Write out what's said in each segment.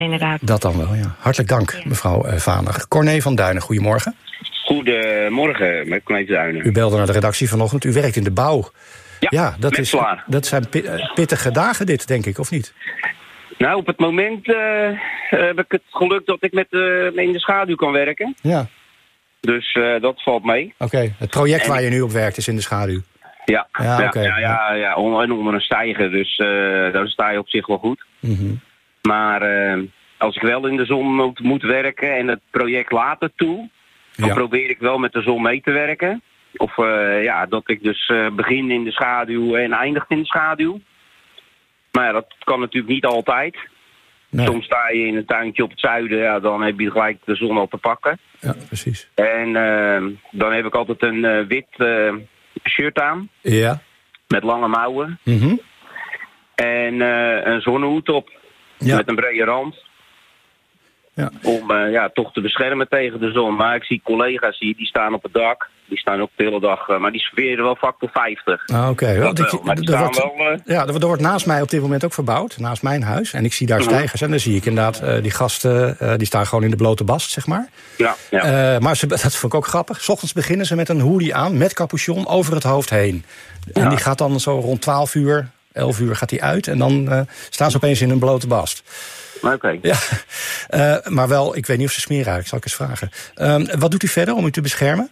inderdaad. Dat dan wel, ja. Hartelijk dank, mevrouw Vanig. Corné van Duinen, goedemorgen. Goedemorgen, met Corné van Duinen. U belde naar de redactie vanochtend. U werkt in de bouw. Ja, dat zijn pittige dagen dit, denk ik, of niet? Nou, op het moment heb ik het geluk dat ik in de schaduw kan werken. Ja. Dus dat valt mee. Oké, het project waar je nu op werkt is in de schaduw. Ja, onder een steiger, dus daar sta je op zich wel goed. Mm-hmm. Maar als ik wel in de zon moet werken en het project later toe, dan probeer ik wel met de zon mee te werken. Of dat ik dus begin in de schaduw en eindig in de schaduw. Maar ja, dat kan natuurlijk niet altijd. Nee. Soms sta je in een tuintje op het zuiden, dan heb je gelijk de zon al te pakken. Ja, precies. En dan heb ik altijd een wit shirt aan. Ja. Met lange mouwen. Mm-hmm. En een zonnehoed op. Ja. Met een brede rand. Ja. Om toch te beschermen tegen de zon. Maar ik zie collega's die staan op het dak. Die staan ook de hele dag. Maar die serveren wel factor 50. Oké. Er wordt naast mij op dit moment ook verbouwd. Naast mijn huis. En ik zie daar steigers. En dan zie ik inderdaad die gasten. Die staan gewoon in de blote bast, zeg maar. Ja. Maar dat vond ik ook grappig. 's Ochtends beginnen ze met een hoodie aan. Met capuchon over het hoofd heen. Ja. En die gaat dan zo rond 12 uur. 11 uur gaat die uit. En dan staan ze opeens in een blote bast. Oké. Ja, maar wel, ik weet niet of ze smeren eigenlijk, zal ik eens vragen. Wat doet u verder om u te beschermen?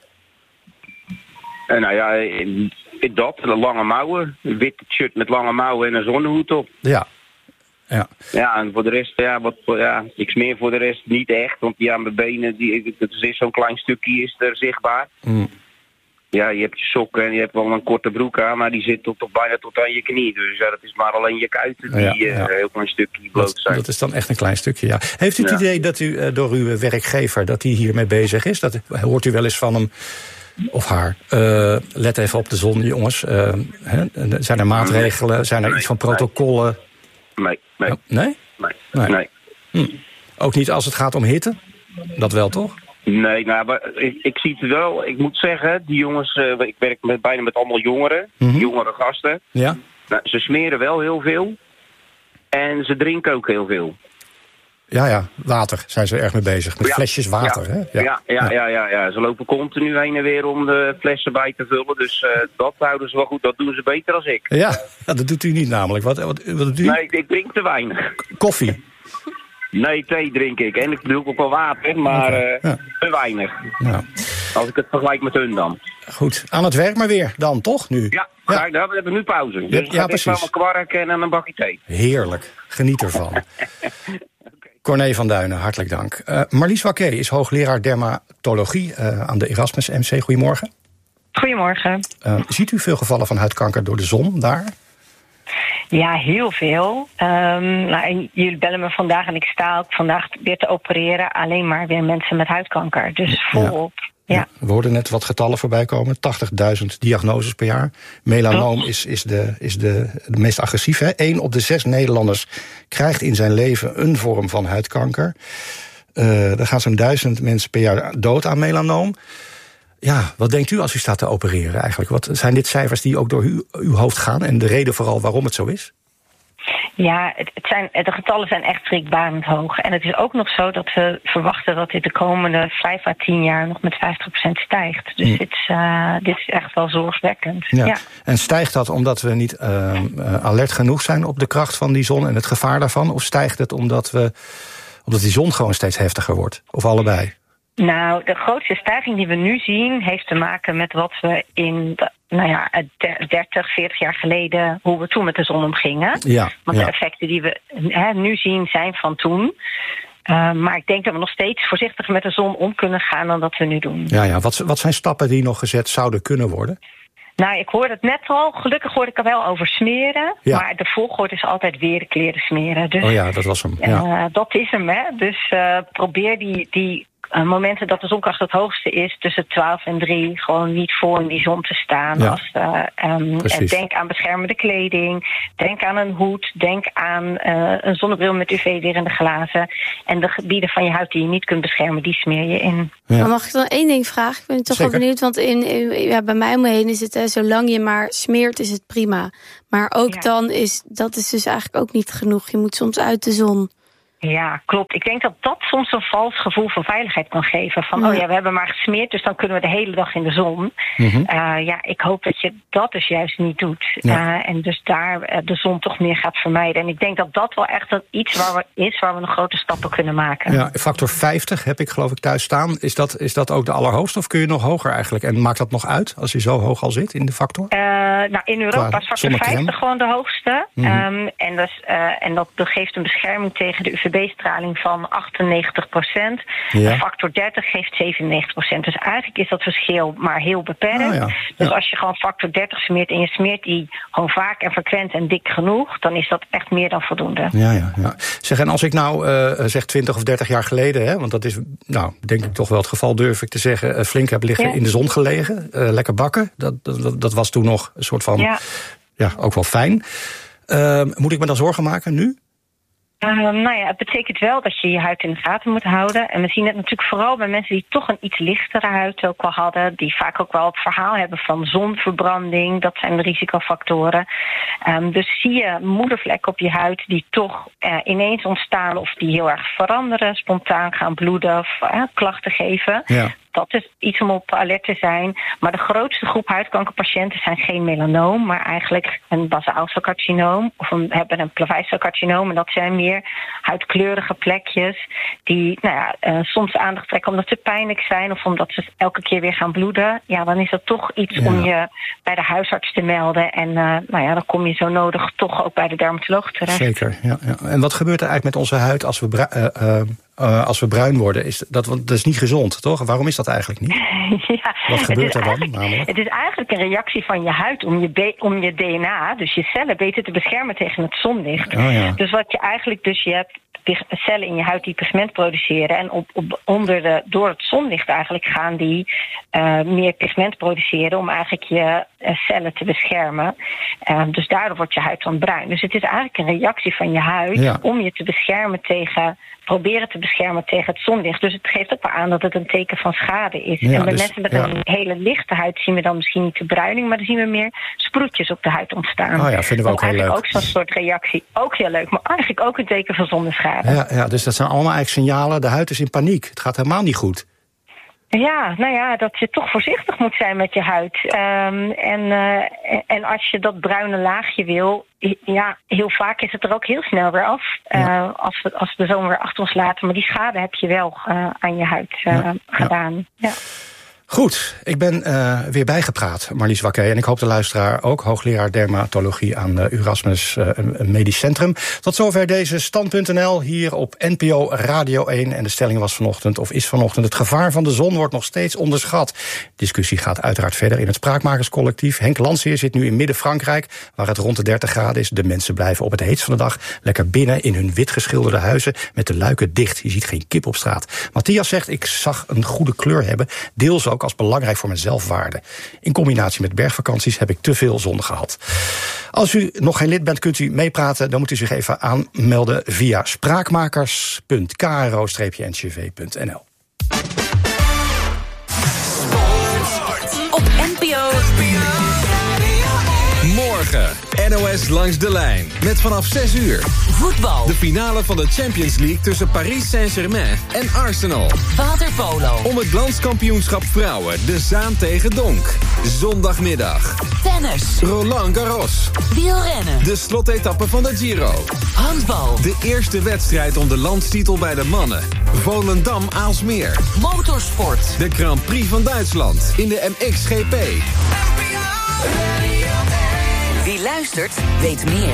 Dat, lange mouwen. Een wit shirt met lange mouwen en een zonnehoed op. Ja. Ja, en voor de rest, ik smeer voor de rest niet echt. Want mijn benen, het is zo'n klein stukje is er zichtbaar. Mm. Ja, je hebt je sokken en je hebt wel een korte broek aan, maar die zit bijna tot aan je knie. Dus dat is maar alleen je kuiten die heel klein stukje bloot zijn. Dat is dan echt een klein stukje, ja. Heeft u het idee dat u door uw werkgever, dat hij hiermee bezig is? Hoort u wel eens van hem of haar? Let even op de zon, jongens. Zijn er maatregelen? Zijn er iets van protocollen? Nee. Nee? Ook niet als het gaat om hitte? Dat wel, toch? Nee, maar ik zie het wel. Ik moet zeggen, die jongens, ik werk bijna met allemaal jongeren, jongere gasten. Ja. Nou, ze smeren wel heel veel. En ze drinken ook heel veel. Ja, water zijn ze erg mee bezig. Met flesjes water, hè? Ja. Ze lopen continu heen en weer om de flessen bij te vullen. Dus dat houden ze wel goed. Dat doen ze beter als ik. Ja, dat doet u niet namelijk. Wat doet u? Nee, ik drink te weinig. Koffie? Nee, thee drink ik. En ik doe ook wel water, maar te weinig. Ja. Als ik het vergelijk met hun dan. Goed, aan het werk maar weer dan, toch, nu? Ja. We hebben nu pauze. Dus ik ga even een kwark en een bakje thee. Heerlijk, geniet ervan. Okay. Corné van Duinen, hartelijk dank. Marlies Waqué is hoogleraar dermatologie aan de Erasmus MC. Goedemorgen. Goedemorgen. Ziet u veel gevallen van huidkanker door de zon daar? Ja, heel veel. Jullie bellen me vandaag en ik sta ook vandaag weer te opereren. Alleen maar weer mensen met huidkanker. Dus volop. Ja. We hoorden net wat getallen voorbij komen. 80.000 diagnoses per jaar. Melanoom is de meest agressief. 1 op de 6 Nederlanders krijgt in zijn leven een vorm van huidkanker. Er gaan zo'n 1000 mensen per jaar dood aan melanoom. Ja, wat denkt u als u staat te opereren eigenlijk? Wat zijn dit cijfers die ook door uw hoofd gaan? En de reden vooral waarom het zo is? Ja, de getallen zijn echt schrikbarend hoog. En het is ook nog zo dat we verwachten dat dit de komende 5 à 10 jaar nog met 50% stijgt. Dus dit is echt wel zorgwekkend. Ja. En stijgt dat omdat we niet alert genoeg zijn op de kracht van die zon en het gevaar daarvan? Of stijgt het omdat die zon gewoon steeds heftiger wordt? Of allebei? Nou, de grootste stijging die we nu zien heeft te maken met wat we in 30, 40 jaar geleden, hoe we toen met de zon omgingen. Ja, want de effecten die we nu zien zijn van toen. Maar ik denk dat we nog steeds voorzichtiger met de zon om kunnen gaan dan dat we nu doen. Ja. Wat zijn stappen die nog gezet zouden kunnen worden? Nou, ik hoorde het net al. Gelukkig hoorde ik er wel over smeren. Ja. Maar de volgorde is altijd weer de kleren smeren. Dus, dat was hem. Ja. Dat is hem, hè. Dus probeer die momenten dat de zonkracht het hoogste is, tussen 12 en 3, gewoon niet voor in die zon te staan. Ja. Denk aan beschermende kleding, denk aan een hoed, denk aan een zonnebril met UV-werende glazen. En de gebieden van je huid die je niet kunt beschermen, die smeer je in. Ja. Maar mag ik dan één ding vragen? Ik ben toch wel benieuwd, want bij mij om me heen is het, zolang je maar smeert, is het prima. Maar ook dan dat is dus eigenlijk ook niet genoeg. Je moet soms uit de zon. Ja, klopt. Ik denk dat dat soms een vals gevoel van veiligheid kan geven. Van, we hebben maar gesmeerd, dus dan kunnen we de hele dag in de zon. Mm-hmm. Ik hoop dat je dat dus juist niet doet. Ja. En dus daar de zon toch meer gaat vermijden. En ik denk dat dat wel echt iets waar we nog grote stappen kunnen maken. Ja, factor 50 heb ik geloof ik thuis staan. Is dat ook de allerhoogste of kun je nog hoger eigenlijk? En maakt dat nog uit als je zo hoog al zit in de factor? In Europa is factor 50 gewoon de hoogste. Mm-hmm. En dat geeft een bescherming tegen de UVB-straling van 98%. Ja. Factor 30 geeft 97%. Dus eigenlijk is dat verschil maar heel beperkt. Dus als je gewoon factor 30 smeert en je smeert die gewoon vaak en frequent en dik genoeg, dan is dat echt meer dan voldoende. Ja. Zeg, en als ik nou zeg 20 of 30 jaar geleden, hè, want dat is denk ik toch wel het geval, durf ik te zeggen, flink heb liggen in de zon gelegen, lekker bakken. Dat was toen nog een soort van, ook wel fijn. Moet ik me dan zorgen maken nu? Het betekent wel dat je je huid in de gaten moet houden. En we zien het natuurlijk vooral bij mensen die toch een iets lichtere huid ook wel hadden. Die vaak ook wel het verhaal hebben van zonverbranding. Dat zijn de risicofactoren. Dus zie je moedervlekken op je huid die toch ineens ontstaan of die heel erg veranderen, spontaan gaan bloeden of klachten geven. Ja. Dat is iets om op alert te zijn. Maar de grootste groep huidkankerpatiënten zijn geen melanoom, maar eigenlijk een basaalcelcarcinoom of hebben een plaveiscelcarcinoom. En dat zijn meer huidkleurige plekjes die soms aandacht trekken omdat ze pijnlijk zijn of omdat ze elke keer weer gaan bloeden. Ja, dan is dat toch iets om je bij de huisarts te melden. En dan kom je zo nodig toch ook bij de dermatoloog terecht. Zeker, ja. En wat gebeurt er eigenlijk met onze huid als we bruin worden? Dat is niet gezond, toch? Waarom is dat eigenlijk niet? Wat gebeurt er dan namelijk? Het is eigenlijk een reactie van je huid om je DNA, dus je cellen, beter te beschermen tegen het zonlicht. Dus wat je eigenlijk, je hebt cellen in je huid die pigment produceren. En door het zonlicht eigenlijk gaan die meer pigment produceren om eigenlijk je cellen te beschermen. Dus daardoor wordt je huid dan bruin. Dus het is eigenlijk een reactie van je huid om je te beschermen proberen te beschermen tegen het zonlicht. Dus het geeft ook wel aan dat het een teken van schade is. En bij mensen met een hele lichte huid zien we dan misschien niet de bruining, maar dan zien we meer sproetjes op de huid ontstaan. Vinden we ook heel leuk. Ook zo'n soort reactie. Ook heel leuk, maar eigenlijk ook een teken van zonneschade. Ja, dus dat zijn allemaal eigenlijk signalen. De huid is in paniek. Het gaat helemaal niet goed. Ja, dat je toch voorzichtig moet zijn met je huid. En als je dat bruine laagje wil, heel vaak is het er ook heel snel weer af. Als we de zomer weer achter ons laten. Maar die schade heb je wel aan je huid gedaan. Ja. Goed, ik ben weer bijgepraat, Marlies Wakke. En ik hoop de luisteraar ook, hoogleraar dermatologie aan Erasmus Medisch Centrum. Tot zover deze Stand.nl hier op NPO Radio 1. En de stelling was vanochtend, is vanochtend: het gevaar van de zon wordt nog steeds onderschat. De discussie gaat uiteraard verder in het Spraakmakerscollectief. Henk Landseer zit nu in Midden-Frankrijk, waar het rond de 30 graden is. De mensen blijven op het heetst van de dag lekker binnen in hun wit geschilderde huizen met de luiken dicht. Je ziet geen kip op straat. Matthias zegt: ik zag een goede kleur hebben, deels ook als belangrijk voor mijn zelfwaarde. In combinatie met bergvakanties heb ik te veel zon gehad. Als u nog geen lid bent, kunt u meepraten. Dan moet u zich even aanmelden via spraakmakers.kro-ncv.nl. Op NPO. Morgen NOS Langs de Lijn. Met vanaf 6 uur. Voetbal. De finale van de Champions League tussen Paris Saint-Germain en Arsenal. Waterpolo. Om het landskampioenschap vrouwen. De Zaan tegen Donk. Zondagmiddag. Tennis. Roland Garros. Wielrennen. De slotetappe van de Giro. Handbal. De eerste wedstrijd om de landstitel bij de mannen. Volendam-Aalsmeer. Motorsport. De Grand Prix van Duitsland. In de MXGP. Wie luistert, weet meer.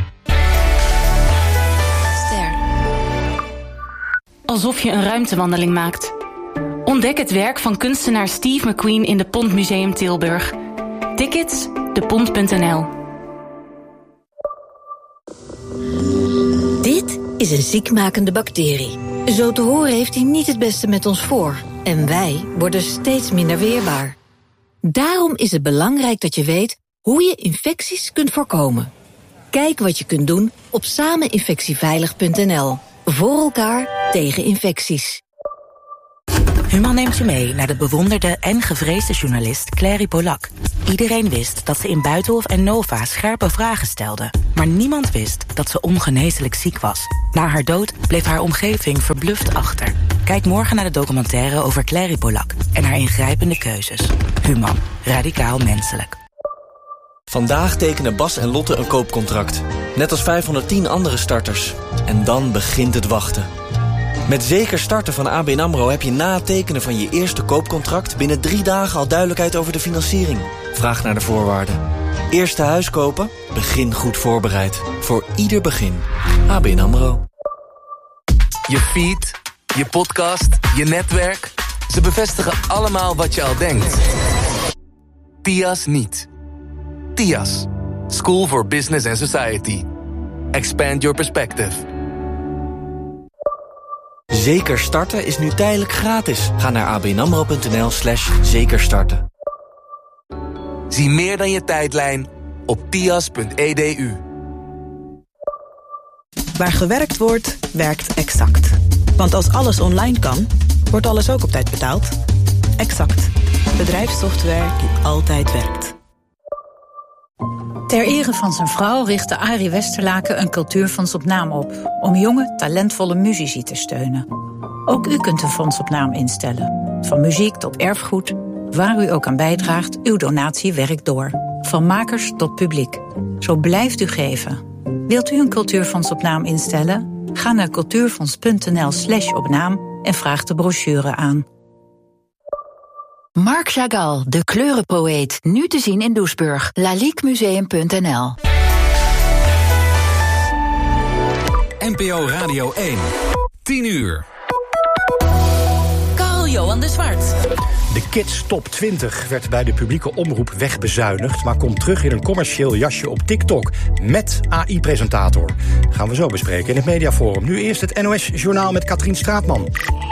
Ster. Alsof je een ruimtewandeling maakt. Ontdek het werk van kunstenaar Steve McQueen in de Pont Museum Tilburg. Tickets, depont.nl. Dit is een ziekmakende bacterie. Zo te horen heeft hij niet het beste met ons voor. En wij worden steeds minder weerbaar. Daarom is het belangrijk dat je weet hoe je infecties kunt voorkomen. Kijk wat je kunt doen op sameninfectieveilig.nl. Voor elkaar tegen infecties. Human neemt je mee naar de bewonderde en gevreesde journalist Clary Polak. Iedereen wist dat ze in Buitenhof en Nova scherpe vragen stelde. Maar niemand wist dat ze ongeneeslijk ziek was. Na haar dood bleef haar omgeving verbluft achter. Kijk morgen naar de documentaire over Clary Polak en haar ingrijpende keuzes. Human. Radicaal menselijk. Vandaag tekenen Bas en Lotte een koopcontract. Net als 510 andere starters. En dan begint het wachten. Met Zeker Starten van ABN AMRO heb je na het tekenen van je eerste koopcontract binnen 3 dagen al duidelijkheid over de financiering. Vraag naar de voorwaarden. Eerste huis kopen? Begin goed voorbereid. Voor ieder begin. ABN AMRO. Je feed, je podcast, je netwerk. Ze bevestigen allemaal wat je al denkt. TIAS niet. TIAS. School for Business and Society. Expand your perspective. Zeker Starten is nu tijdelijk gratis. Ga naar abnamro.nl/zekerstarten. Zie meer dan je tijdlijn op tias.edu. Waar gewerkt wordt, werkt Exact. Want als alles online kan, wordt alles ook op tijd betaald. Exact. Bedrijfssoftware die altijd werkt. Ter ere van zijn vrouw richtte Arie Westerlaken een cultuurfonds op naam op, om jonge, talentvolle muzici te steunen. Ook u kunt een fonds op naam instellen. Van muziek tot erfgoed, waar u ook aan bijdraagt, uw donatie werkt door. Van makers tot publiek. Zo blijft u geven. Wilt u een cultuurfonds op naam instellen? Ga naar cultuurfonds.nl/opnaam en vraag de brochure aan. Marc Chagall, de kleurenpoëet. Nu te zien in Doesburg. laliquemuseum.nl. NPO Radio 1. 10 uur. Carl-Johan de Zwart. De Kids Top 20 werd bij de publieke omroep wegbezuinigd, maar komt terug in een commercieel jasje op TikTok met AI-presentator. Gaan we zo bespreken in het Mediaforum. Nu eerst het NOS-journaal met Katrien Straatman.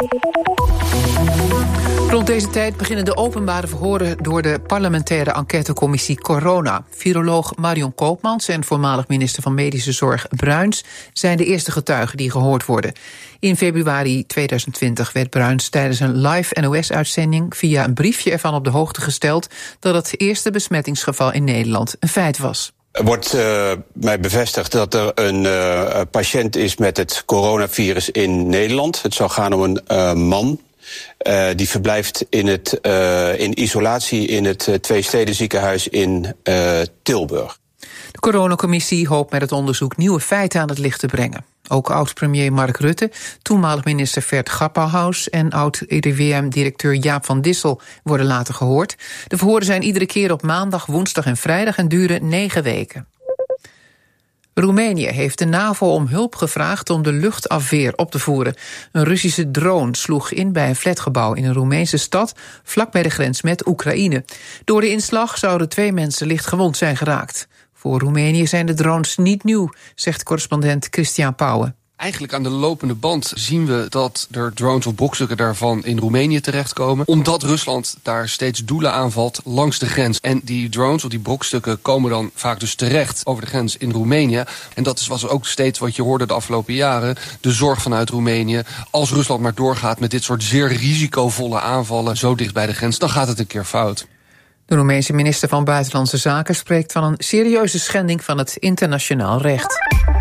Rond deze tijd beginnen de openbare verhoren door de parlementaire enquêtecommissie Corona. Viroloog Marion Koopmans en voormalig minister van Medische Zorg Bruins zijn de eerste getuigen die gehoord worden. In februari 2020 werd Bruins tijdens een live NOS-uitzending via een briefje ervan op de hoogte gesteld dat het eerste besmettingsgeval in Nederland een feit was. Er wordt mij bevestigd dat er een patiënt is met het coronavirus in Nederland. Het zou gaan om een man. Die verblijft in isolatie in het Tweestedenziekenhuis in Tilburg. De coronacommissie hoopt met het onderzoek nieuwe feiten aan het licht te brengen. Ook oud-premier Mark Rutte, toenmalig minister Vert Grapperhaus en oud-RIVM-directeur Jaap van Dissel worden later gehoord. De verhoren zijn iedere keer op maandag, woensdag en vrijdag en duren 9 weken. Roemenië heeft de NAVO om hulp gevraagd om de luchtafweer op te voeren. Een Russische drone sloeg in bij een flatgebouw in een Roemeense stad vlak bij de grens met Oekraïne. Door de inslag zouden 2 mensen licht gewond zijn geraakt. Voor Roemenië zijn de drones niet nieuw, zegt correspondent Christian Pauwen. Eigenlijk aan de lopende band zien we dat er drones of brokstukken daarvan in Roemenië terechtkomen. Omdat Rusland daar steeds doelen aanvalt langs de grens. En die drones of die brokstukken komen dan vaak dus terecht over de grens in Roemenië. En dat was ook steeds wat je hoorde de afgelopen jaren. De zorg vanuit Roemenië. Als Rusland maar doorgaat met dit soort zeer risicovolle aanvallen zo dicht bij de grens, dan gaat het een keer fout. De Roemeense minister van Buitenlandse Zaken spreekt van een serieuze schending van het internationaal recht.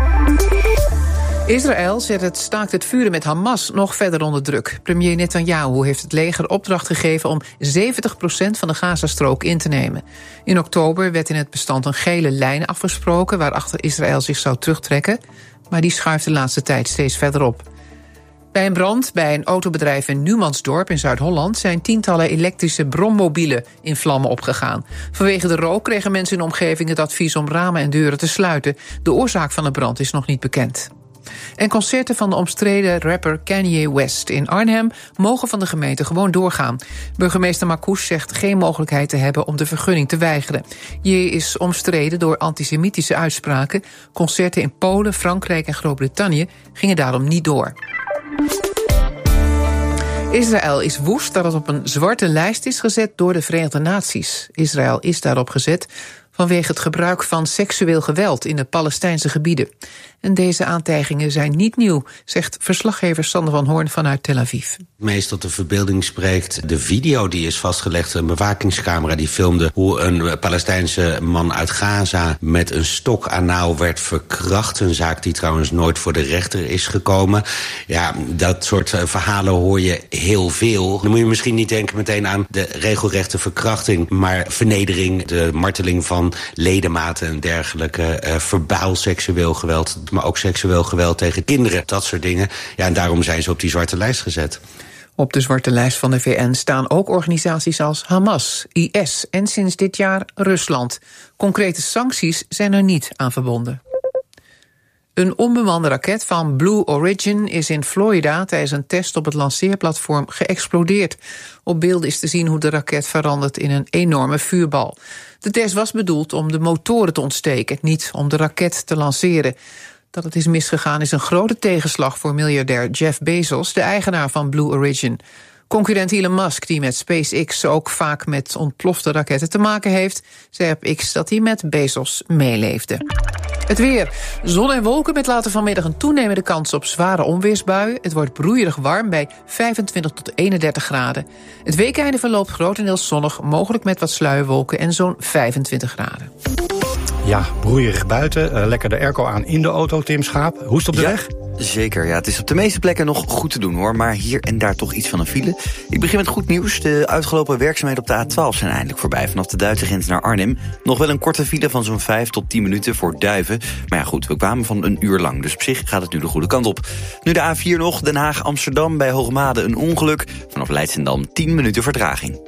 Israël zet het staakt het vuren met Hamas nog verder onder druk. Premier Netanyahu heeft het leger opdracht gegeven om 70% van de Gazastrook in te nemen. In oktober werd in het bestand een gele lijn afgesproken waarachter Israël zich zou terugtrekken, maar die schuift de laatste tijd steeds verder op. Bij een brand bij een autobedrijf in Numansdorp in Zuid-Holland zijn tientallen elektrische brommobielen in vlammen opgegaan. Vanwege de rook kregen mensen in de omgeving het advies om ramen en deuren te sluiten. De oorzaak van de brand is nog niet bekend. En concerten van de omstreden rapper Kanye West in Arnhem mogen van de gemeente gewoon doorgaan. Burgemeester Marcouch zegt geen mogelijkheid te hebben om de vergunning te weigeren. J is omstreden door antisemitische uitspraken. Concerten in Polen, Frankrijk en Groot-Brittannië gingen daarom niet door. Israël is woest dat het op een zwarte lijst is gezet door de Verenigde Naties. Israël is daarop gezet vanwege het gebruik van seksueel geweld in de Palestijnse gebieden. En deze aantijgingen zijn niet nieuw, zegt verslaggever Sander van Hoorn vanuit Tel Aviv. Meest tot de verbeelding spreekt de video die is vastgelegd. Een bewakingscamera die filmde hoe een Palestijnse man uit Gaza met een stok anaal werd verkracht. Een zaak die trouwens nooit voor de rechter is gekomen. Ja, dat soort verhalen hoor je heel veel. Dan moet je misschien niet denken meteen aan de regelrechte verkrachting, maar vernedering, de marteling van ledematen en dergelijke, verbaal seksueel geweld, maar ook seksueel geweld tegen kinderen, dat soort dingen. Ja, en daarom zijn ze op die zwarte lijst gezet. Op de zwarte lijst van de VN staan ook organisaties als Hamas, IS en sinds dit jaar Rusland. Concrete sancties zijn er niet aan verbonden. Een onbemande raket van Blue Origin is in Florida tijdens een test op het lanceerplatform geëxplodeerd. Op beelden is te zien hoe de raket verandert in een enorme vuurbal. De test was bedoeld om de motoren te ontsteken, niet om de raket te lanceren. Dat het is misgegaan is een grote tegenslag voor miljardair Jeff Bezos, de eigenaar van Blue Origin. Concurrent Elon Musk, die met SpaceX ook vaak met ontplofte raketten te maken heeft, zei op X dat hij met Bezos meeleefde. Het weer. Zon en wolken met later vanmiddag een toenemende kans op zware onweersbuien. Het wordt broeierig warm bij 25 tot 31 graden. Het weekeinde verloopt grotendeels zonnig, mogelijk met wat sluierwolken en zo'n 25 graden. Ja, broeierig buiten. Lekker de airco aan in de auto, Tim Schaap. Hoe is het op de weg? Zeker, ja. Het is op de meeste plekken nog goed te doen, hoor. Maar hier en daar toch iets van een file. Ik begin met goed nieuws. De uitgelopen werkzaamheden op de A12 zijn eindelijk voorbij. Vanaf de Duitse grens naar Arnhem. Nog wel een korte file van zo'n 5 tot 10 minuten voor Duiven. Maar ja, goed, we kwamen van een uur lang. Dus op zich gaat het nu de goede kant op. Nu de A4 nog. Den Haag-Amsterdam bij Hoogmade een ongeluk. Vanaf Leidschendam 10 minuten vertraging.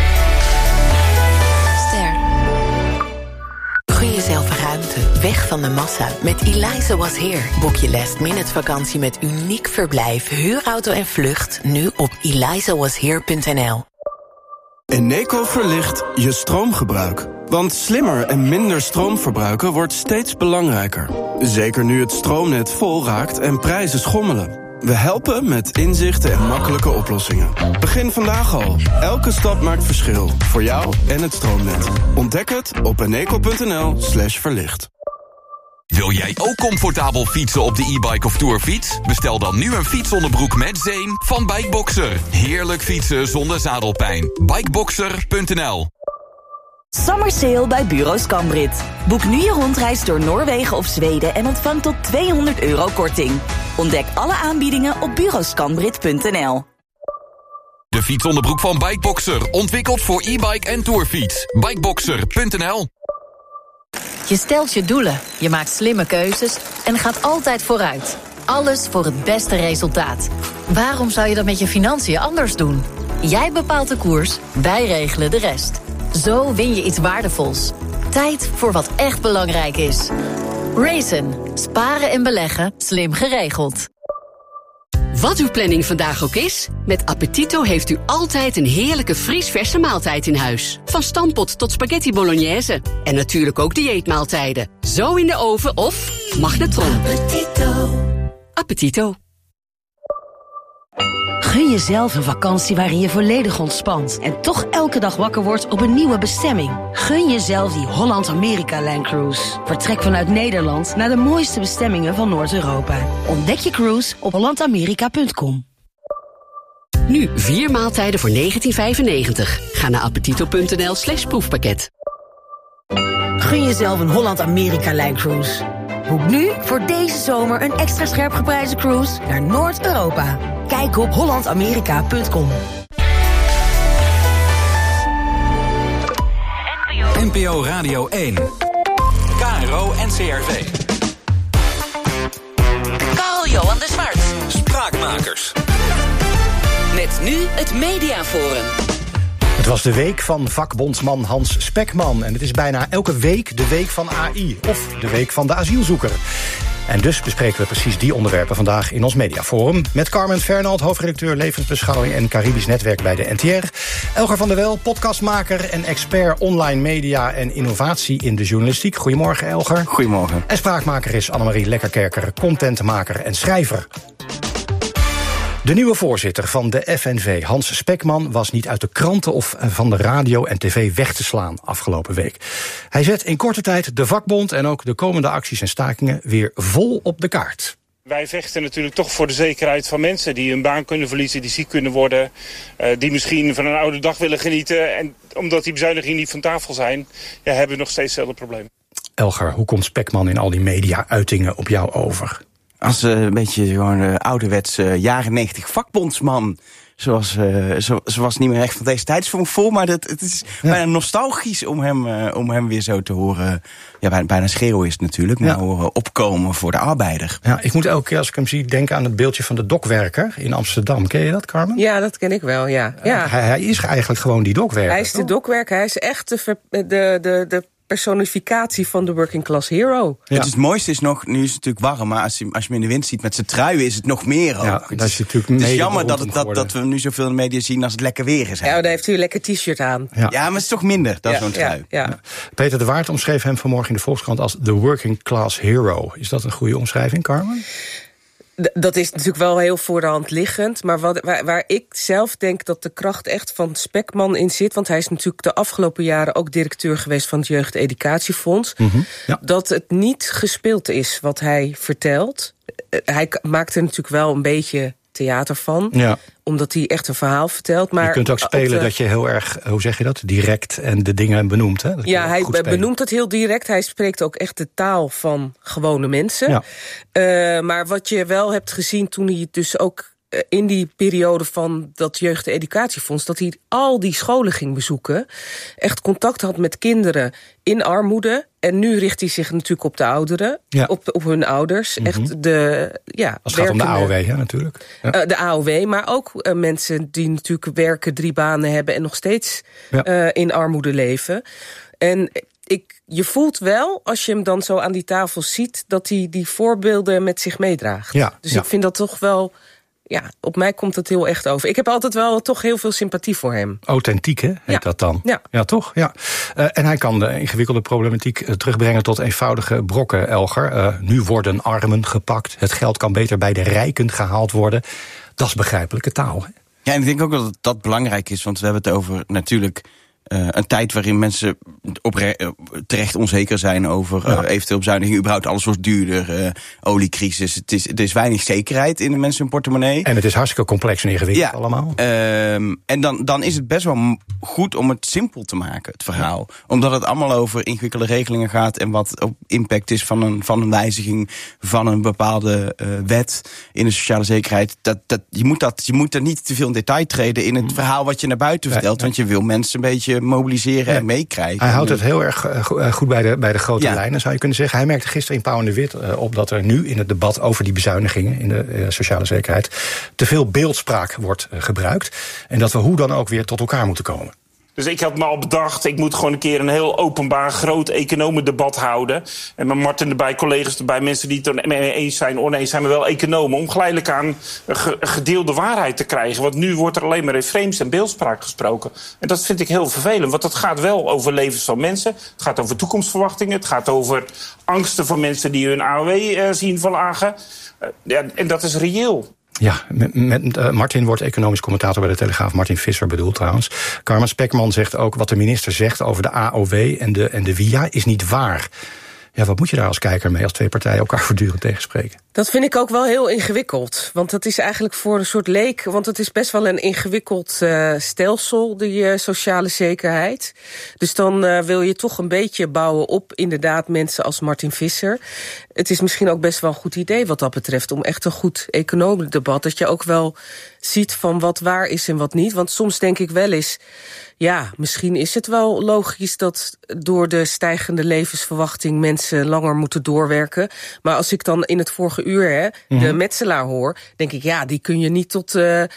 Gun jezelf ruimte, weg van de massa. Met Eliza Was Here. Boek je last-minute vakantie met uniek verblijf, huurauto en vlucht. Nu op elizawashere.nl. Eneco verlicht je stroomgebruik. Want slimmer en minder stroom verbruiken wordt steeds belangrijker. Zeker nu het stroomnet vol raakt en prijzen schommelen. We helpen met inzichten en makkelijke oplossingen. Begin vandaag al. Elke stap maakt verschil. Voor jou en het stroomnet. Ontdek het op eneco.nl/verlicht. Wil jij ook comfortabel fietsen op de e-bike of tourfiets? Bestel dan nu een fietsonderbroek met zeem van Bikeboxer. Heerlijk fietsen zonder zadelpijn. Bikeboxer.nl. Summer Sale bij Bureau Scambrit. Boek nu je rondreis door Noorwegen of Zweden en ontvang tot €200 korting. Ontdek alle aanbiedingen op bureauscambrit.nl. De fietsonderbroek van Bikeboxer, ontwikkeld voor e-bike en tourfiets. Bikeboxer.nl. Je stelt je doelen, je maakt slimme keuzes en gaat altijd vooruit. Alles voor het beste resultaat. Waarom zou je dat met je financiën anders doen? Jij bepaalt de koers, wij regelen de rest. Zo win je iets waardevols. Tijd voor wat echt belangrijk is. Raisin. Sparen en beleggen. Slim geregeld. Wat uw planning vandaag ook is, met Appetito heeft u altijd een heerlijke vriesverse maaltijd in huis. Van stampot tot spaghetti bolognese. En natuurlijk ook dieetmaaltijden. Zo in de oven of magnetron. Appetito. Appetito. Gun jezelf een vakantie waarin je volledig ontspant en toch elke dag wakker wordt op een nieuwe bestemming. Gun jezelf die Holland-Amerika-Line Cruise. Vertrek vanuit Nederland naar de mooiste bestemmingen van Noord-Europa. Ontdek je cruise op hollandamerika.com. Nu 4 maaltijden voor €19,95. Ga naar appetito.nl/proefpakket. Gun jezelf een Holland-Amerika-Line Cruise. Boek nu voor deze zomer een extra scherp geprijsde cruise naar Noord-Europa. Kijk op hollandamerika.com. NPO Radio 1. KRO NCRV. Carl-Johan de Zwart. Spraakmakers. Met nu het Mediaforum. Het was de week van vakbondsman Hans Spekman. En het is bijna elke week de week van AI. Of de week van de asielzoeker. En dus bespreken we precies die onderwerpen vandaag in ons Mediaforum. Met Carmen Fernald, hoofdredacteur levensbeschouwing en Caribisch Netwerk bij de NTR. Elger van der Wel, podcastmaker en expert online media en innovatie in de journalistiek. Goedemorgen, Elger. Goedemorgen. En spraakmaker is Annemarie Lekkerkerker, contentmaker en schrijver. De nieuwe voorzitter van de FNV, Hans Spekman, was niet uit de kranten of van de radio en tv weg te slaan afgelopen week. Hij zet in korte tijd de vakbond en ook de komende acties en stakingen weer vol op de kaart. Wij vechten natuurlijk toch voor de zekerheid van mensen die hun baan kunnen verliezen, die ziek kunnen worden, die misschien van een oude dag willen genieten. En omdat die bezuinigingen niet van tafel zijn, hebben we nog steeds hetzelfde probleem. Elgar, hoe komt Spekman in al die media-uitingen op jou over? Als een beetje gewoon ouderwetse jaren 90 vakbondsman. Ze was niet meer echt van deze tijd vol, maar het is bijna nostalgisch om hem weer zo te horen. Ja, bijna schreeuwen is het natuurlijk, maar horen opkomen voor de arbeider. Ja, ik moet elke keer als ik hem zie denken aan het beeldje van de dokwerker in Amsterdam. Ken je dat, Carmen? Ja, dat ken ik wel, ja. Hij is eigenlijk gewoon die dokwerker. Hij is de dokwerker, hij is echt de personificatie van de working class hero. Ja. Het mooiste is nog, nu is het natuurlijk warm, maar als je hem in de wind ziet met zijn truien is het nog meer. Ja, dat is natuurlijk het is jammer dat we nu zoveel in de media zien als het lekker weer is. Ja, dan heeft u een lekker t-shirt aan. Ja, maar het is toch minder dan zo'n trui. Ja. Peter de Waard omschreef hem vanmorgen in de Volkskrant als de working class hero. Is dat een goede omschrijving, Carmen? Dat is natuurlijk wel heel voor de hand liggend. Maar waar ik zelf denk dat de kracht echt van Spekman in zit, want hij is natuurlijk de afgelopen jaren ook directeur geweest van het Jeugdeducatiefonds. Mm-hmm, dat het niet gespeeld is wat hij vertelt. Hij maakt er natuurlijk wel een beetje theater van. Ja. Omdat hij echt een verhaal vertelt. Maar je kunt ook spelen dat je heel erg, hoe zeg je dat, direct en de dingen benoemt. Hè? Ja, hij benoemt het heel direct. Hij spreekt ook echt de taal van gewone mensen. Ja. Maar wat je wel hebt gezien toen hij dus ook in die periode van dat Jeugdeducatiefonds, dat hij al die scholen ging bezoeken, echt contact had met kinderen in armoede. En nu richt hij zich natuurlijk op de ouderen, op hun ouders. Mm-hmm. Echt als het gaat om de AOW, hè, natuurlijk. Ja. De AOW, maar ook mensen die natuurlijk werken, 3 banen hebben en nog steeds in armoede leven. En je voelt wel, als je hem dan zo aan die tafel ziet, dat hij die voorbeelden met zich meedraagt. Ja, dus ik vind dat toch wel, op mij komt het heel echt over. Ik heb altijd wel toch heel veel sympathie voor hem. Authentiek, hè, heet dat dan? Ja, toch? Ja. En hij kan de ingewikkelde problematiek terugbrengen tot eenvoudige brokken, Elgar. Nu worden armen gepakt. Het geld kan beter bij de rijken gehaald worden. Dat is begrijpelijke taal, hè? Ja, en ik denk ook dat dat belangrijk is, want we hebben het over natuurlijk een tijd waarin mensen terecht onzeker zijn over eventueel bezuinigingen. Überhaupt alles wordt duurder, oliecrisis. Er is weinig zekerheid in de mensen hun portemonnee. En het is hartstikke complex en ingewikkeld allemaal. En dan is het best wel goed om het simpel te maken, het verhaal. Omdat het allemaal over ingewikkelde regelingen gaat en wat op impact is van een wijziging van een bepaalde wet in de sociale zekerheid. Je moet er niet te veel in detail treden in het verhaal wat je naar buiten vertelt. Want je wil mensen een beetje mobiliseren en meekrijgen. Hij houdt het heel erg goed bij de grote lijnen, zou je kunnen zeggen. Hij merkte gisteren in Pauw en de Wit op dat er nu in het debat over die bezuinigingen in de sociale zekerheid te veel beeldspraak wordt gebruikt. En dat we hoe dan ook weer tot elkaar moeten komen. Dus ik had me al bedacht, ik moet gewoon een keer een heel openbaar, groot economendebat houden. En met Martin erbij, collega's erbij, mensen die het er mee eens zijn, oneens zijn, maar wel economen. Om geleidelijk aan een gedeelde waarheid te krijgen. Want nu wordt er alleen maar in frames en beeldspraak gesproken. En dat vind ik heel vervelend, want het gaat wel over levens van mensen. Het gaat over toekomstverwachtingen. Het gaat over angsten van mensen die hun AOW zien verlagen. En dat is reëel. Ja, met Martin wordt economisch commentator bij de Telegraaf. Martin Visser bedoelt trouwens. Carmen Spekman zegt ook wat de minister zegt over de AOW en de WIA is niet waar. Ja, wat moet je daar als kijker mee als 2 partijen elkaar voortdurend tegenspreken? Dat vind ik ook wel heel ingewikkeld. Want dat is eigenlijk voor een soort leek, want het is best wel een ingewikkeld stelsel, die sociale zekerheid. Dus dan wil je toch een beetje bouwen op inderdaad mensen als Martin Visser. Het is misschien ook best wel een goed idee wat dat betreft, om echt een goed economisch debat, dat je ook wel ziet van wat waar is en wat niet. Want soms denk ik wel eens, misschien is het wel logisch dat door de stijgende levensverwachting mensen langer moeten doorwerken. Maar als ik dan in het vorige uur de metselaar hoor, denk ik, die kun je niet tot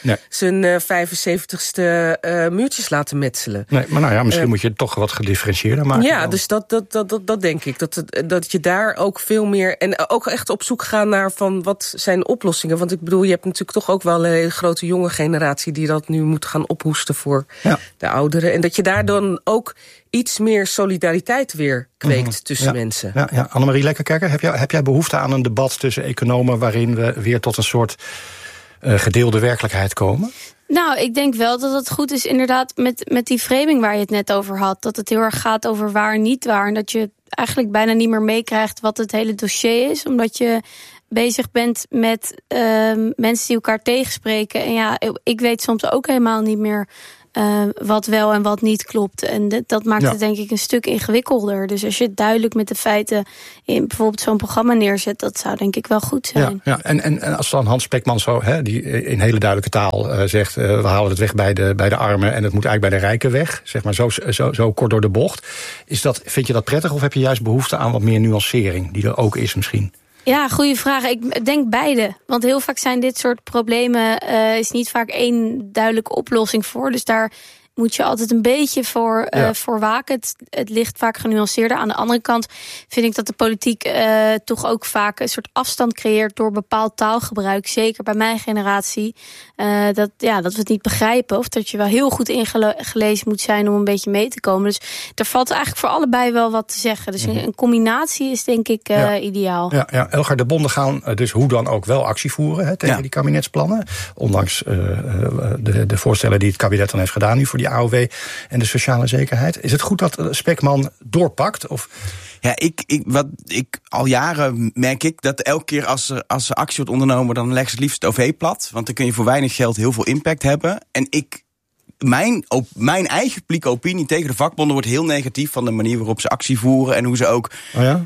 zijn 75ste muurtjes laten metselen. Nee, maar misschien moet je het toch wat gedifferentieerder maken. Ja, dan. Dus dat denk ik. Dat je daar ook veel meer, en ook echt op zoek gaan naar van wat zijn oplossingen. Want ik bedoel, je hebt natuurlijk toch ook wel een hele grote jonge generatie die dat nu moet gaan ophoesten voor de ouderen. En dat je daar dan ook iets meer solidariteit weer kweekt tussen mensen. Ja. Annemarie Lekkerkerker, heb jij behoefte aan een debat tussen economen waarin we weer tot een soort gedeelde werkelijkheid komen? Nou, ik denk wel dat het goed is inderdaad met die framing waar je het net over had. Dat het heel erg gaat over waar en niet waar. En dat je eigenlijk bijna niet meer meekrijgt wat het hele dossier is. Omdat je bezig bent met mensen die elkaar tegenspreken. En ja, ik weet soms ook helemaal niet meer wat wel en wat niet klopt. En dat maakt het denk ik een stuk ingewikkelder. Dus als je duidelijk met de feiten in bijvoorbeeld zo'n programma neerzet, dat zou denk ik wel goed zijn. Ja. En als dan Hans Spekman zo, die in hele duidelijke taal zegt, we halen het weg bij de armen en het moet eigenlijk bij de rijken weg. Zeg maar zo kort door de bocht. Vind je dat prettig of heb je juist behoefte aan wat meer nuancering die er ook is misschien? Ja, goede vraag. Ik denk beide. Want heel vaak zijn dit soort problemen is niet vaak één duidelijke oplossing voor. Dus daar moet je altijd een beetje voor waken. Het ligt vaak genuanceerder. Aan de andere kant vind ik dat de politiek toch ook vaak een soort afstand creëert door bepaald taalgebruik. Zeker bij mijn generatie. Dat we het niet begrijpen. Of dat je wel heel goed ingelezen moet zijn om een beetje mee te komen. Dus er valt eigenlijk voor allebei wel wat te zeggen. Dus een combinatie is denk ik ideaal. Ja, Elgar, de bonden gaan dus hoe dan ook wel actie voeren tegen die kabinetsplannen. Ondanks de voorstellen die het kabinet dan heeft gedaan nu voor die AOW en de sociale zekerheid. Is het goed dat Spekman doorpakt? Of? Ja, al jaren merk ik dat elke keer als er actie wordt ondernomen, dan leggen ze het liefst het OV plat. Want dan kun je voor weinig geld heel veel impact hebben. En mijn eigen publieke opinie tegen de vakbonden wordt heel negatief van de manier waarop ze actie voeren en hoe ze ook. Oh ja?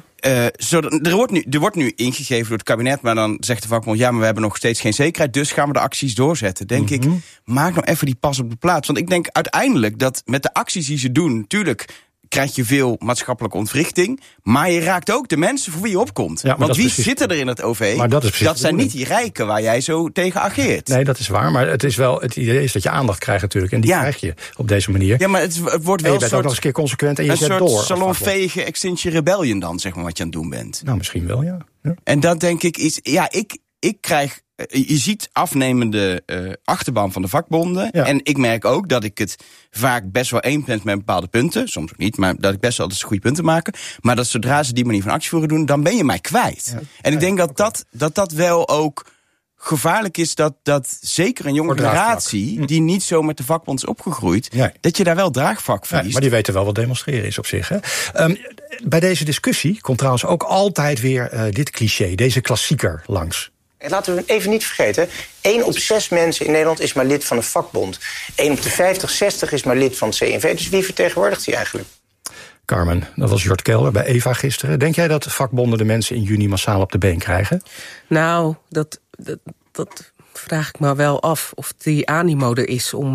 Er wordt nu ingegeven door het kabinet, maar dan zegt de vakbond, ja, maar we hebben nog steeds geen zekerheid, dus gaan we de acties doorzetten. Denk ik, maak nou even die pas op de plaats. Want ik denk uiteindelijk dat met de acties die ze doen, natuurlijk krijg je veel maatschappelijke ontwrichting, maar je raakt ook de mensen voor wie je opkomt. Ja, want wie zitten er in het OV? Maar dat zijn niet die rijken waar jij zo tegen ageert. Nee, dat is waar, maar het idee is dat je aandacht krijgt natuurlijk, en die krijg je op deze manier. Ja, maar het wordt wel je bent ook nog eens een keer consequent en je zet door. Een soort salonveege Extinction Rebellion dan, zeg maar, wat je aan het doen bent. Nou, misschien wel, ja. En dat denk ik is, ik krijg, je ziet afnemende achterban van de vakbonden. Ja. En ik merk ook dat ik het vaak best wel eens ben met bepaalde punten. Soms ook niet, maar dat ik best wel altijd goede punten maken. Maar dat zodra ze die manier van actievoeren doen, dan ben je mij kwijt. Ja. En ik denk dat wel ook gevaarlijk is dat zeker een jonge generatie die niet zo met de vakbond is opgegroeid, dat je daar wel draagvlak verliest. Ja, maar die weten wel wat demonstreren is op zich. Hè? Bij deze discussie komt trouwens ook altijd weer dit cliché, deze klassieker langs. En laten we even niet vergeten, 1 op 6 mensen in Nederland is maar lid van een vakbond. 1 op de 50, 60 is maar lid van het CNV. Dus wie vertegenwoordigt die eigenlijk? Carmen, dat was Jort Kelder bij Eva gisteren. Denk jij dat vakbonden de mensen in juni massaal op de been krijgen? Nou, dat vraag ik me wel af of die animo er is om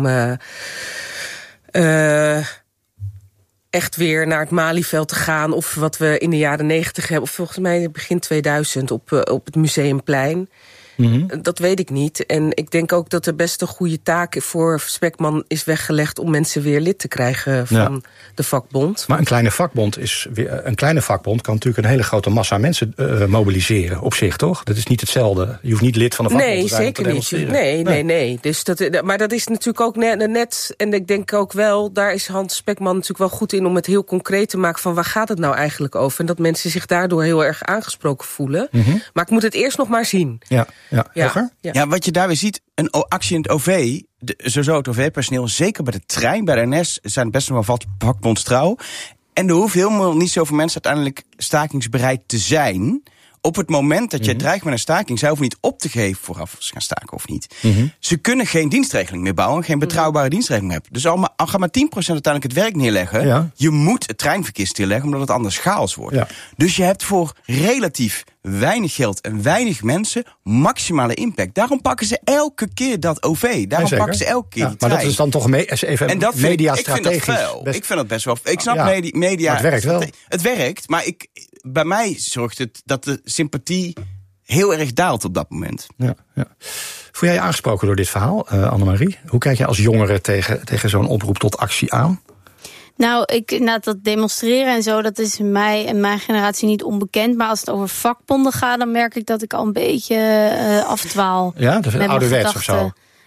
echt weer naar het Malieveld te gaan, of wat we in de jaren 90 hebben, of volgens mij begin 2000 op het Museumplein. Dat weet ik niet. En ik denk ook dat er best een goede taak voor Spekman is weggelegd om mensen weer lid te krijgen van de vakbond. Maar een kleine vakbond kan natuurlijk een hele grote massa mensen mobiliseren op zich, toch? Dat is niet hetzelfde. Je hoeft niet lid van een vakbond te zijn. Nee, zeker niet. Nee. Dus maar dat is natuurlijk ook net, en ik denk ook wel, daar is Hans Spekman natuurlijk wel goed in om het heel concreet te maken van waar gaat het nou eigenlijk over? En dat mensen zich daardoor heel erg aangesproken voelen. Maar ik moet het eerst nog maar zien. Ja, wat je daar weer ziet, een actie in het OV, sowieso het OV-personeel, zeker bij de trein, bij de NS, zijn best wel wat vakbondstrouw. En er hoeft helemaal niet zoveel mensen uiteindelijk stakingsbereid te zijn. Op het moment dat je dreigt met een staking, zij hoeven niet op te geven vooraf of ze gaan staken of niet. Ze kunnen geen dienstregeling meer bouwen, geen betrouwbare dienstregeling hebben. Dus al ga maar 10% uiteindelijk het werk neerleggen. Je moet het treinverkeer stilleggen, omdat het anders chaos wordt. Dus je hebt voor relatief weinig geld en weinig mensen maximale impact. Daarom pakken ze elke keer dat OV. Daarom pakken ze elke keer die trein. Maar dat is dan toch even mediastrategisch. Ik vind dat best wel. Ik snap media. Maar het werkt wel. Het werkt, maar bij mij zorgt het dat de sympathie heel erg daalt op dat moment. Ja. Voel jij je aangesproken door dit verhaal, Annemarie? Hoe kijk jij als jongere tegen zo'n oproep tot actie aan? Nou, dat demonstreren en zo, dat is mij en mijn generatie niet onbekend. Maar als het over vakbonden gaat, dan merk ik dat ik al een beetje afdwaal. Ja, dat is ouderwets of zo?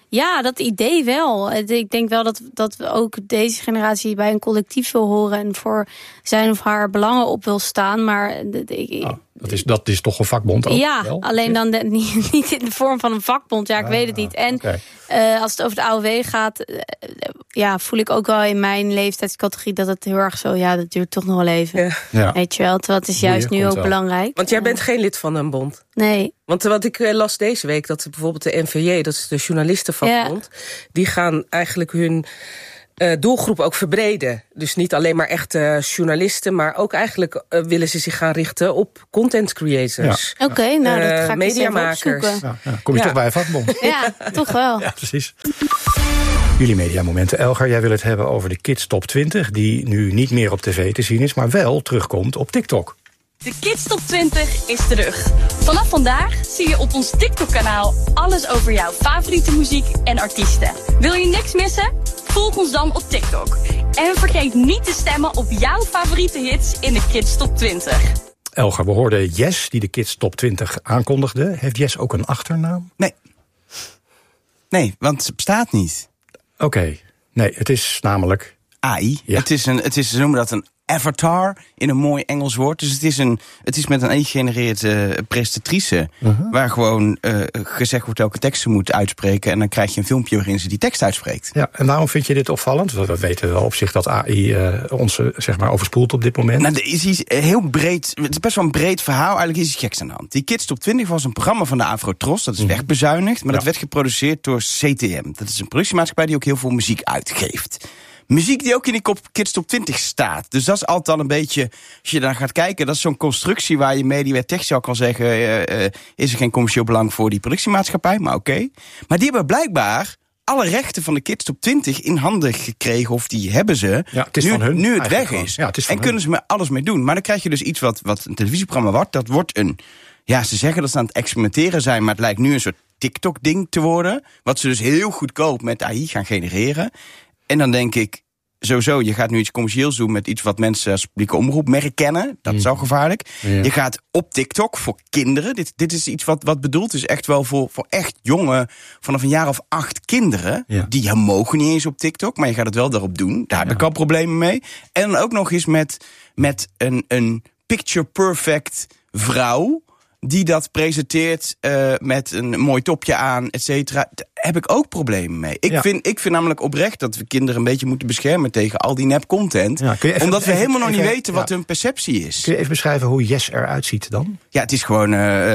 Ja, dat idee wel. Ik denk wel dat we ook deze generatie bij een collectief wil horen en voor zijn of haar belangen op wil staan. Maar dat is toch een vakbond ook? Ja, wel? alleen dan niet in de vorm van een vakbond. Ja, ik weet het niet. En als het over de AOW gaat, voel ik ook wel in mijn leeftijdscategorie dat het heel erg zo, dat duurt toch nog wel even. Ja. Weet je wel, dat is juist nu ook belangrijk. Want jij bent geen lid van een bond. Nee. Want wat ik las deze week, dat bijvoorbeeld de NVJ, dat is de journalistenvakbond, die gaan eigenlijk hun doelgroep ook verbreden. Dus niet alleen maar echte journalisten, maar ook eigenlijk willen ze zich gaan richten op content creators. Ja. Oké, nou dat ga ik mediamakers. Kom je toch bij een vakbond? Ja, toch wel. Ja, precies. Jullie mediamomenten. Elgar, jij wil het hebben over de Kids Top 20... die nu niet meer op tv te zien is, maar wel terugkomt op TikTok. De Kids Top 20 is terug. Vanaf vandaag zie je op ons TikTok-kanaal alles over jouw favoriete muziek en artiesten. Wil je niks missen? Volg ons dan op TikTok. En vergeet niet te stemmen op jouw favoriete hits in de Kids Top 20. Elgar, we hoorden Jess die de Kids Top 20 aankondigde. Heeft Jess ook een achternaam? Nee, want het bestaat niet. Oké. Nee, het is namelijk AI. Ja. Ze noemen dat een avatar in een mooi Engels woord. Dus het is met een AI-gegenereerde presentatrice, waar gewoon gezegd wordt welke tekst ze moet uitspreken. En dan krijg je een filmpje waarin ze die tekst uitspreekt. Ja, en waarom vind je dit opvallend? Want we weten wel op zich dat AI ons overspoelt op dit moment. Nou, er is iets heel breed. Het is best wel een breed verhaal. Eigenlijk is iets geks aan de hand. Die Kids Top 20 was een programma van de Afro-Tros. Dat is wegbezuinigd, maar dat werd geproduceerd door CTM. Dat is een productiemaatschappij die ook heel veel muziek uitgeeft. Muziek die ook in die Kids Top 20 staat. Dus dat is altijd al een beetje, als je daar gaat kijken, dat is zo'n constructie waar je media technisch al kan zeggen, is er geen commercieel belang voor die productiemaatschappij, maar oké. Maar die hebben blijkbaar alle rechten van de Kids Top 20 in handen gekregen, of die hebben ze, nu het weg is. Ja, en kunnen ze er alles mee doen. Maar dan krijg je dus iets wat een televisieprogramma wordt. Dat wordt ze zeggen dat ze aan het experimenteren zijn, maar het lijkt nu een soort TikTok-ding te worden. Wat ze dus heel goedkoop met AI gaan genereren. En dan denk ik, sowieso, je gaat nu iets commercieels doen met iets wat mensen als publieke omroepmerk kennen. Dat is al gevaarlijk. Ja. Je gaat op TikTok voor kinderen. Dit is iets wat bedoeld is echt wel voor echt jonge, vanaf een jaar of 8 kinderen. Ja. Die mogen niet eens op TikTok, maar je gaat het wel daarop doen. Daar heb ik al problemen mee. En dan ook nog eens met een picture perfect vrouw die dat presenteert met een mooi topje aan, et cetera. Daar heb ik ook problemen mee. Ik vind namelijk oprecht dat we kinderen een beetje moeten beschermen tegen al die nep content. Ja, omdat we helemaal nog niet weten wat hun perceptie is. Kun je even beschrijven hoe Jess eruit ziet dan? Ja, het is gewoon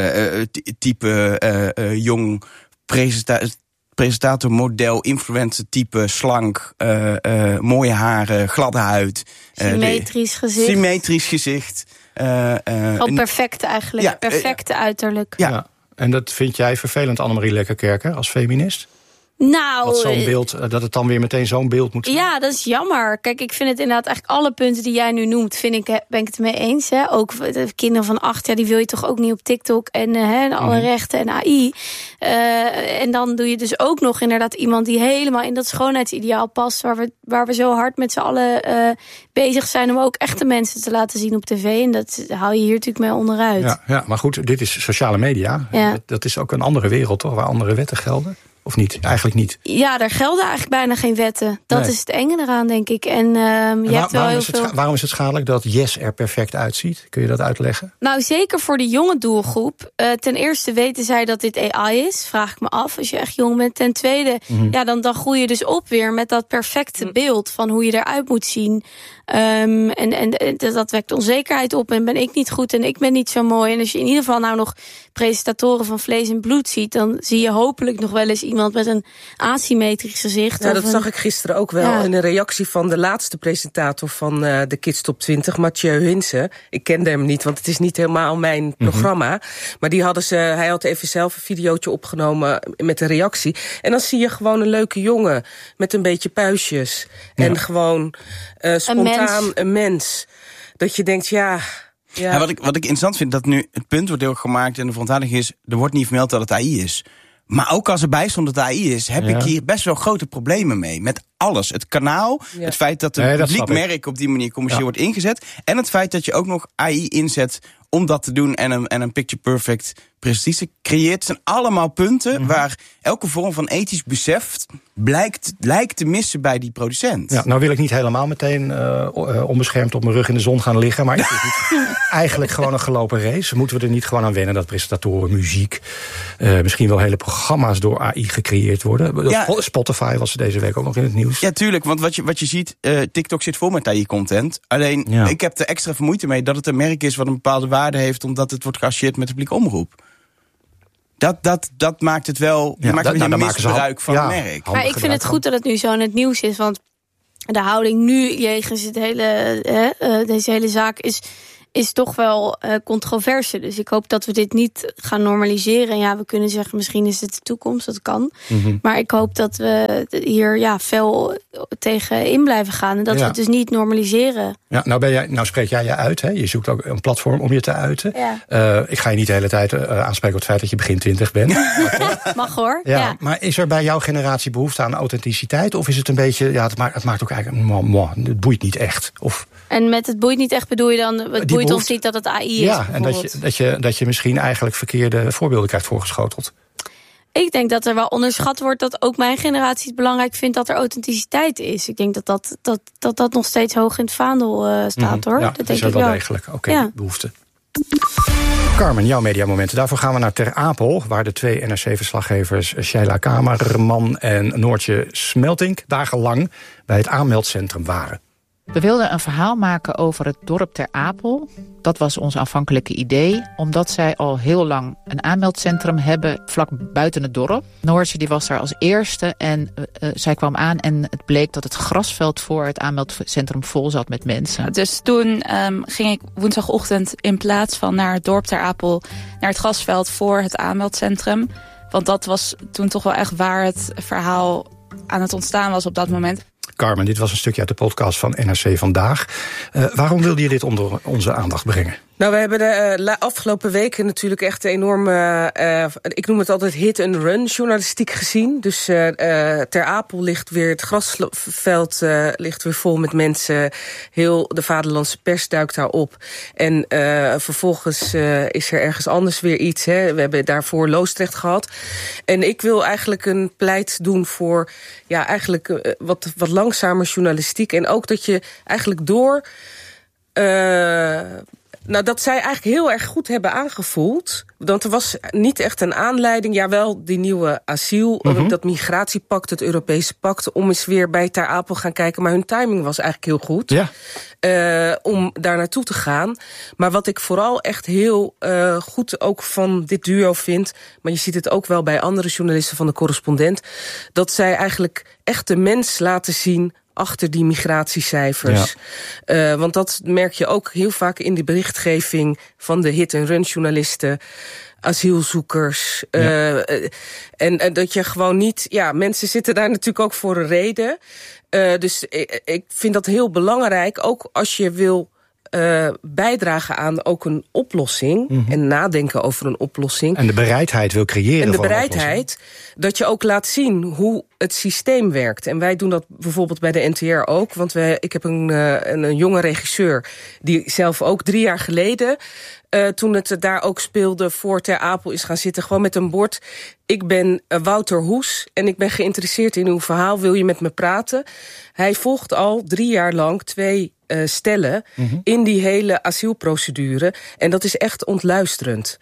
type jong presentator, model, influencer type, slank, mooie haren, gladde huid. Symmetrisch gezicht. Gewoon perfect eigenlijk. Ja, perfecte uiterlijk. Ja. En dat vind jij vervelend, Annemarie Lekkerkerke, als feminist? Nou, dat het dan weer meteen zo'n beeld moet zijn. Ja, dat is jammer. Kijk, ik vind het inderdaad eigenlijk alle punten die jij nu noemt, ben ik het mee eens. Hè? Ook de kinderen van 8, die wil je toch ook niet op TikTok en alle rechten en AI. En dan doe je dus ook nog inderdaad iemand die helemaal in dat schoonheidsideaal past, waar we zo hard met z'n allen bezig zijn om ook echte mensen te laten zien op tv. En dat haal je hier natuurlijk mee onderuit. Ja, maar goed, dit is sociale media. Ja. Dat is ook een andere wereld, toch? Waar andere wetten gelden. Of niet? Eigenlijk niet. Ja, daar gelden eigenlijk bijna geen wetten. Dat is het enge eraan, denk ik. En waarom is het schadelijk dat Jess er perfect uitziet? Kun je dat uitleggen? Nou, zeker voor de jonge doelgroep. Ten eerste weten zij dat dit AI is. Vraag ik me af, als je echt jong bent. Ten tweede, dan groei je dus op weer met dat perfecte beeld van hoe je eruit moet zien. En dat wekt onzekerheid op. En ben ik niet goed en ik ben niet zo mooi. En als je in ieder geval nou nog presentatoren van vlees en bloed ziet, dan zie je hopelijk nog wel eens iemand met een asymmetrisch gezicht. Ja, dat zag ik gisteren ook wel. In een reactie van de laatste presentator van de Kids Top 20, Mathieu Hinsen. Ik kende hem niet, want het is niet helemaal mijn programma. Maar hij had even zelf een videootje opgenomen met een reactie. En dan zie je gewoon een leuke jongen met een beetje puistjes. Ja. En gewoon spontaan een mens. Dat je denkt, Ja, wat ik interessant vind, dat nu het punt wordt heel gemaakt en de verontwaardiging is, er wordt niet vermeld dat het AI is. Maar ook als erbij stond dat het AI is, heb ik hier best wel grote problemen mee. Met alles. Het kanaal, het feit dat een publiek merk op die manier commercieel wordt ingezet. En het feit dat je ook nog AI inzet om dat te doen en een picture-perfect prestatie creëert. Het zijn allemaal punten waar elke vorm van ethisch besef lijkt te missen bij die producent. Ja, nou wil ik niet helemaal meteen onbeschermd op mijn rug in de zon gaan liggen, maar is het niet eigenlijk gewoon een gelopen race? Moeten we er niet gewoon aan wennen dat presentatoren, muziek, misschien wel hele programma's door AI gecreëerd worden? Ja. Spotify was deze week ook nog in het nieuws. Ja, tuurlijk, want wat je ziet, TikTok zit vol met AI-content. Alleen, ik heb er extra moeite mee dat het een merk is wat een bepaalde waarde heeft, omdat het wordt geassocieerd met de publieke omroep. Dat maakt het wel. Je maakt een misbruik van een merk. Maar ik vind het goed dat het nu zo in het nieuws is. Want de houding nu jegens deze hele zaak is toch wel controverse. Dus ik hoop dat we dit niet gaan normaliseren. Ja, we kunnen zeggen, misschien is het de toekomst, dat kan. Maar ik hoop dat we hier fel tegen in blijven gaan. En dat we het dus niet normaliseren. Ja, nou spreek jij je uit. Hè? Je zoekt ook een platform om je te uiten. Ja. Ik ga je niet de hele tijd aanspreken op het feit dat je begin 20 bent. Mag hoor. Ja. Maar is er bij jouw generatie behoefte aan authenticiteit? Of is het een beetje, het maakt ook eigenlijk, het boeit niet echt? Of... En met het boeit niet echt bedoel je dan, het boeit ons niet dat het AI is? Ja, en dat je misschien eigenlijk verkeerde voorbeelden krijgt voorgeschoteld. Ik denk dat er wel onderschat wordt dat ook mijn generatie het belangrijk vindt dat er authenticiteit is. Ik denk dat nog steeds hoog in het vaandel staat, hoor. Ja, dat is er wel degelijk. Oké, behoefte. Carmen, jouw mediamomenten. Daarvoor gaan we naar Ter Apel, waar de 2 NRC-verslaggevers Sheila Kamerman en Noortje Smeltink dagenlang bij het aanmeldcentrum waren. We wilden een verhaal maken over het dorp Ter Apel. Dat was ons aanvankelijke idee, omdat zij al heel lang een aanmeldcentrum hebben vlak buiten het dorp. Noortje die was daar als eerste en zij kwam aan en het bleek dat het grasveld voor het aanmeldcentrum vol zat met mensen. Dus toen ging ik woensdagochtend in plaats van naar het dorp Ter Apel naar het grasveld voor het aanmeldcentrum. Want dat was toen toch wel echt waar het verhaal aan het ontstaan was op dat moment. Carmen, dit was een stukje uit de podcast van NRC Vandaag. Waarom wilde je dit onder onze aandacht brengen? Nou, we hebben de afgelopen weken natuurlijk echt enorme, ik noem het altijd hit-and-run journalistiek gezien. Dus Ter Apel ligt weer, het grasveld ligt weer vol met mensen. Heel de vaderlandse pers duikt daar op. En vervolgens is er ergens anders weer iets. Hè. We hebben daarvoor Loosdrecht gehad. En ik wil eigenlijk een pleit doen voor wat langzamer journalistiek. En ook dat je eigenlijk door... dat zij eigenlijk heel erg goed hebben aangevoeld. Want er was niet echt een aanleiding. Jawel, die nieuwe asiel, dat migratiepact, het Europese pact, om eens weer bij Ter Apel gaan kijken. Maar hun timing was eigenlijk heel goed. Ja. Om daar naartoe te gaan. Maar wat ik vooral echt heel goed ook van dit duo vind, maar je ziet het ook wel bij andere journalisten van de Correspondent, dat zij eigenlijk echt de mens laten zien achter die migratiecijfers. Ja. Want dat merk je ook heel vaak in de berichtgeving van de hit-and-run journalisten, asielzoekers. Ja. En dat je gewoon niet... Ja, mensen zitten daar natuurlijk ook voor een reden. Dus ik vind dat heel belangrijk, ook als je wil bijdragen aan ook een oplossing en nadenken over een oplossing. En de bereidheid wil creëren. En de bereidheid dat je ook laat zien hoe het systeem werkt. En wij doen dat bijvoorbeeld bij de NTR ook. Want ik heb een jonge regisseur die zelf ook 3 jaar geleden, toen het daar ook speelde, voor Ter Apel is gaan zitten, gewoon met een bord. Ik ben Wouter Hoes en ik ben geïnteresseerd in uw verhaal. Wil je met me praten? Hij volgt al 3 jaar lang 2 stellen in die hele asielprocedure. En dat is echt ontluisterend.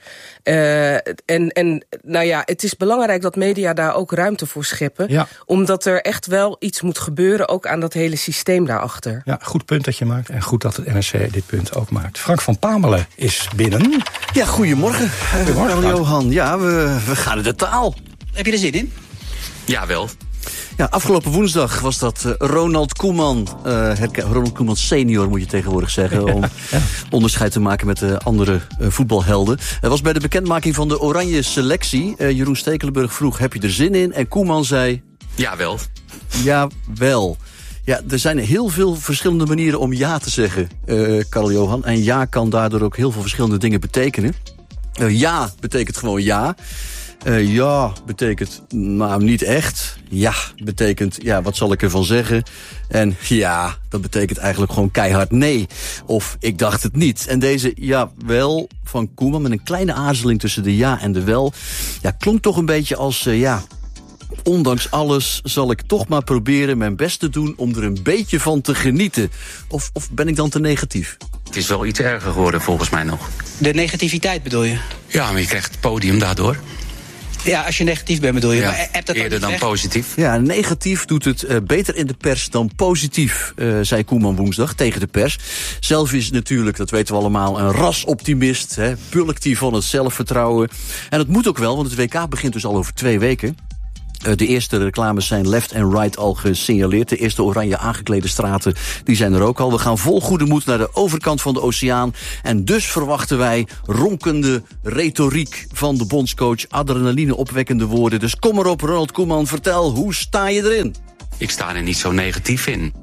En nou ja, het is belangrijk dat media daar ook ruimte voor scheppen. Ja. Omdat er echt wel iets moet gebeuren, ook aan dat hele systeem daarachter. Ja, goed punt dat je maakt. En goed dat het NRC dit punt ook maakt. Frank van Pamelen is binnen. Ja, goedemorgen. Goedemorgen, Johan. Ja, we gaan in de taal. Heb je er zin in? Jawel. Ja, afgelopen woensdag was dat Ronald Koeman. Ronald Koeman senior moet je tegenwoordig zeggen. Om onderscheid te maken met de andere voetbalhelden. Het was bij de bekendmaking van de Oranje selectie. Jeroen Stekelenburg vroeg, heb je er zin in? En Koeman zei... Jawel. Jawel. Ja, er zijn heel veel verschillende manieren om ja te zeggen, Karl-Johan. En ja kan daardoor ook heel veel verschillende dingen betekenen. Ja betekent gewoon ja. Ja, betekent nou niet echt. Ja, betekent ja, wat zal ik ervan zeggen? En ja, dat betekent eigenlijk gewoon keihard nee. Of ik dacht het niet. En deze ja wel van Koeman met een kleine aarzeling tussen de ja en de wel. Ja, klonk toch een beetje als ja. Ondanks alles zal ik toch maar proberen mijn best te doen om er een beetje van te genieten. Of ben ik dan te negatief? Het is wel iets erger geworden volgens mij nog. De negativiteit bedoel je? Ja, maar je krijgt het podium daardoor. Ja, als je negatief bent bedoel je. Ja, maar heb dat eerder dan positief. Ja, negatief doet het beter in de pers dan positief, zei Koeman woensdag tegen de pers. Zelf is natuurlijk, dat weten we allemaal, een rasoptimist. Bulkt hij van het zelfvertrouwen. En dat moet ook wel, want het WK begint dus al over 2 weken. De eerste reclames zijn left en right al gesignaleerd. De eerste oranje aangeklede straten, die zijn er ook al. We gaan vol goede moed naar de overkant van de oceaan. En dus verwachten wij ronkende retoriek van de bondscoach. Adrenaline opwekkende woorden. Dus kom maar op, Ronald Koeman, vertel, hoe sta je erin? Ik sta er niet zo negatief in.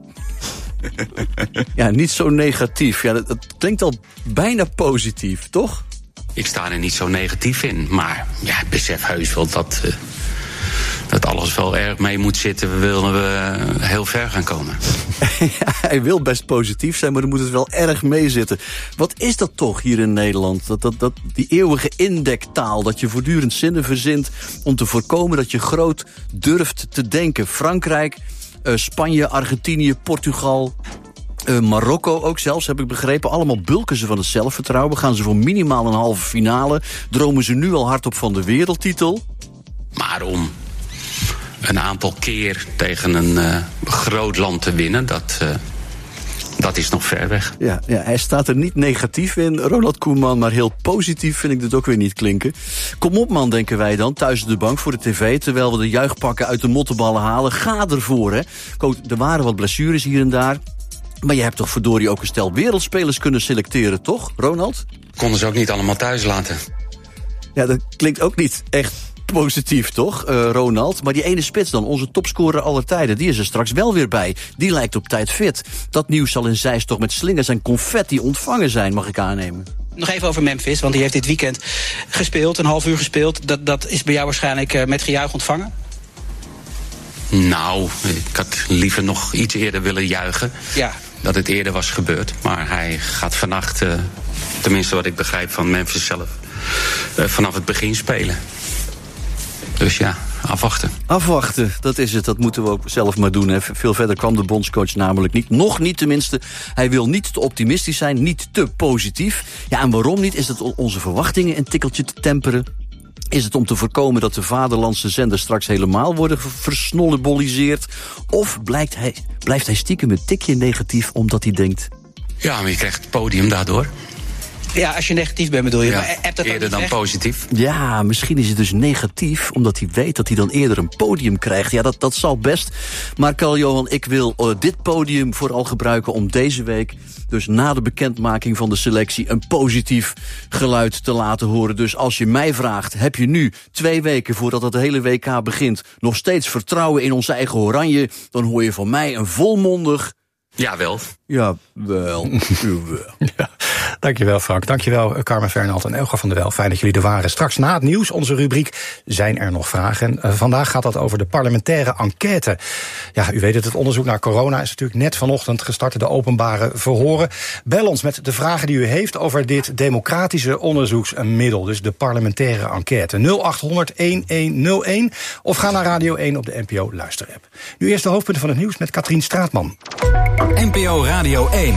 Ja, niet zo negatief. Ja, dat klinkt al bijna positief, toch? Ik sta er niet zo negatief in. Maar ja, ik besef heus wel dat alles wel erg mee moet zitten. We willen heel ver gaan komen. Ja, hij wil best positief zijn, maar dan moet het wel erg meezitten. Wat is dat toch hier in Nederland? Die eeuwige indektaal, dat je voortdurend zinnen verzint om te voorkomen dat je groot durft te denken. Frankrijk, Spanje, Argentinië, Portugal, Marokko ook zelfs, heb ik begrepen. Allemaal bulken ze van het zelfvertrouwen. Gaan ze voor minimaal een halve finale. Dromen ze nu al hardop van de wereldtitel. Maar om een aantal keer tegen een groot land te winnen, dat is nog ver weg. Ja, hij staat er niet negatief in, Ronald Koeman, maar heel positief vind ik dit ook weer niet klinken. Kom op man, denken wij dan, thuis op de bank voor de tv, terwijl we de juichpakken uit de mottenballen halen. Ga ervoor, hè. Er waren wat blessures hier en daar, maar je hebt toch verdorie ook een stel wereldspelers kunnen selecteren, toch, Ronald? Konden ze ook niet allemaal thuis laten. Ja, dat klinkt ook niet echt positief, toch, Ronald? Maar die ene spits dan, onze topscorer aller tijden, die is er straks wel weer bij. Die lijkt op tijd fit. Dat nieuws zal in Zeist toch met slingers en confetti ontvangen zijn, mag ik aannemen. Nog even over Memphis, want die heeft dit weekend gespeeld, een half uur gespeeld. Dat is bij jou waarschijnlijk met gejuich ontvangen? Nou, ik had liever nog iets eerder willen juichen. Ja. Dat het eerder was gebeurd. Maar hij gaat vannacht, tenminste wat ik begrijp van Memphis zelf, vanaf het begin spelen. Dus ja, afwachten. Afwachten, dat is het. Dat moeten we ook zelf maar doen. Hè. Veel verder kwam de bondscoach namelijk niet. Nog niet tenminste. Hij wil niet te optimistisch zijn, niet te positief. Ja, en waarom niet? Is het om onze verwachtingen een tikkeltje te temperen? Is het om te voorkomen dat de vaderlandse zenders straks helemaal worden versnolleboliseerd? Of blijft hij stiekem een tikje negatief omdat hij denkt... Ja, maar je krijgt het podium daardoor. Ja, als je negatief bent bedoel je. Ja, maar heb dat eerder dan positief. Ja, misschien is het dus negatief, omdat hij weet dat hij dan eerder een podium krijgt. Ja, dat zal best. Maar Karl-Johan, ik wil dit podium vooral gebruiken om deze week, dus na de bekendmaking van de selectie, een positief geluid te laten horen. Dus als je mij vraagt, heb je nu 2 weken voordat het hele WK begint nog steeds vertrouwen in ons eigen oranje, dan hoor je van mij een volmondig... Jawel. Jawel. Ja, dankjewel Frank. Dankjewel Carmen Fernald en Elga van der Wel. Fijn dat jullie er waren. Straks na het nieuws, onze rubriek, zijn er nog vragen. En vandaag gaat dat over de parlementaire enquête. Ja, u weet het onderzoek naar corona is natuurlijk net vanochtend gestart, de openbare verhoren. Bel ons met de vragen die u heeft over dit democratische onderzoeksmiddel. Dus de parlementaire enquête. 0800-1101 of ga naar Radio 1 op de NPO luisterapp. Nu eerst de hoofdpunten van het nieuws met Katrien Straatman. NPO Radio 1.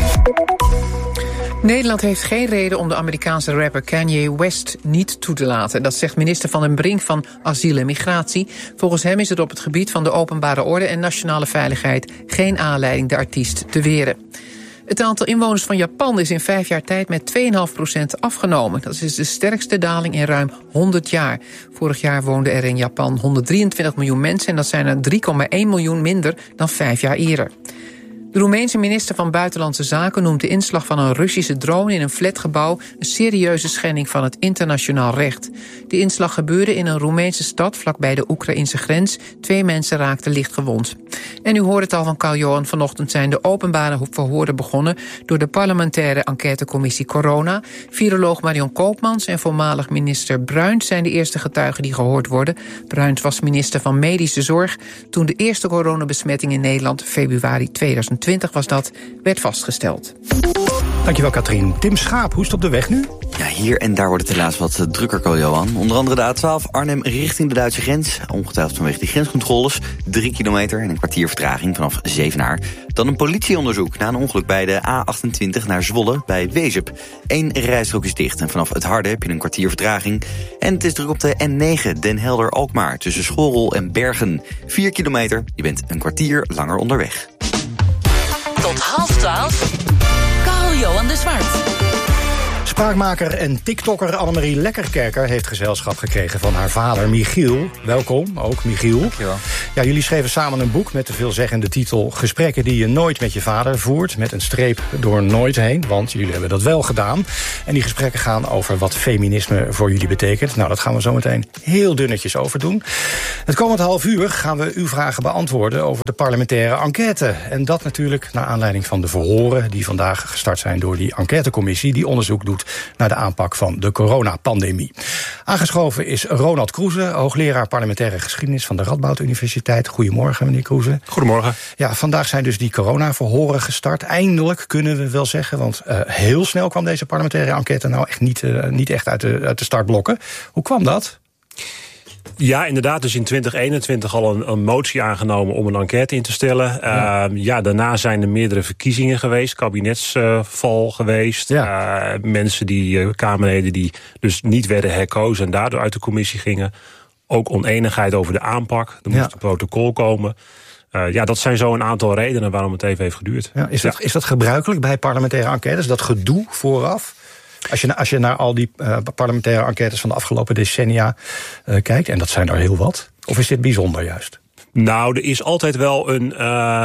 Nederland heeft geen reden om de Amerikaanse rapper Kanye West niet toe te laten. Dat zegt minister Van den Brink van Asiel en Migratie. Volgens hem is er op het gebied van de openbare orde en nationale veiligheid geen aanleiding de artiest te weren. Het aantal inwoners van Japan is in 5 jaar tijd met 2,5% afgenomen. Dat is de sterkste daling in ruim 100 jaar. Vorig jaar woonden er in Japan 123 miljoen mensen en dat zijn er 3,1 miljoen minder dan 5 jaar eerder. De Roemeense minister van Buitenlandse Zaken noemt de inslag van een Russische drone in een flatgebouw een serieuze schending van het internationaal recht. De inslag gebeurde in een Roemeense stad vlakbij de Oekraïnse grens. 2 mensen raakten licht gewond. En u hoort het al van Carl-Johan. Vanochtend zijn de openbare verhoren begonnen door de parlementaire enquêtecommissie Corona. Viroloog Marion Koopmans en voormalig minister Bruins zijn de eerste getuigen die gehoord worden. Bruins was minister van Medische Zorg toen de eerste coronabesmetting in Nederland, februari 2020 was dat, werd vastgesteld. Dankjewel Katrien. Tim Schaap, hoe is het op de weg nu? Ja, hier en daar wordt het helaas wat drukker, Carl-Johan. Onder andere de A12 Arnhem richting de Duitse grens. Ongetwijfeld vanwege die grenscontroles. 3 kilometer en een kwartier vertraging vanaf Zevenaar. Dan een politieonderzoek na een ongeluk bij de A28 naar Zwolle bij Wezep. 1 rijstrook is dicht en vanaf het Harde heb je een kwartier vertraging. En het is druk op de N9 Den Helder-Alkmaar tussen Schorrel en Bergen. 4 kilometer, je bent een kwartier langer onderweg. Tot 11:30. Carl-Johan de Zwart. Spraakmaker en tiktokker Annemarie Lekkerkerker heeft gezelschap gekregen van haar vader Michiel. Welkom, ook Michiel. Dankjewel. Ja, jullie schreven samen een boek met de veelzeggende titel Gesprekken die je nooit met je vader voert. Met een streep door nooit heen, want jullie hebben dat wel gedaan. En die gesprekken gaan over wat feminisme voor jullie betekent. Nou, dat gaan we zo meteen heel dunnetjes over doen. Het komend half uur gaan we uw vragen beantwoorden over de parlementaire enquête. En dat natuurlijk naar aanleiding van de verhoren die vandaag gestart zijn door die enquêtecommissie die onderzoek doet naar de aanpak van de coronapandemie. Aangeschoven is Ronald Kroeze, hoogleraar parlementaire geschiedenis van de Radboud Universiteit. Goedemorgen, meneer Kroeze. Goedemorgen. Ja, vandaag zijn dus die coronaverhoren gestart. Eindelijk kunnen we wel zeggen, want heel snel kwam deze parlementaire enquête nou echt niet echt uit de startblokken. Hoe kwam dat? Ja, inderdaad. Dus in 2021 al een motie aangenomen om een enquête in te stellen. Ja, daarna zijn er meerdere verkiezingen geweest. Kabinetsval geweest. Ja. Mensen Kamerleden die dus niet werden herkozen en daardoor uit de commissie gingen. Ook oneenigheid over de aanpak. Er moest een protocol komen. Ja, dat zijn zo een aantal redenen waarom het even heeft geduurd. Ja, is dat gebruikelijk bij parlementaire enquêtes? Dat gedoe vooraf? Als je naar al die parlementaire enquêtes van de afgelopen decennia kijkt, en dat zijn er heel wat, of is dit bijzonder juist? Nou, er is altijd wel een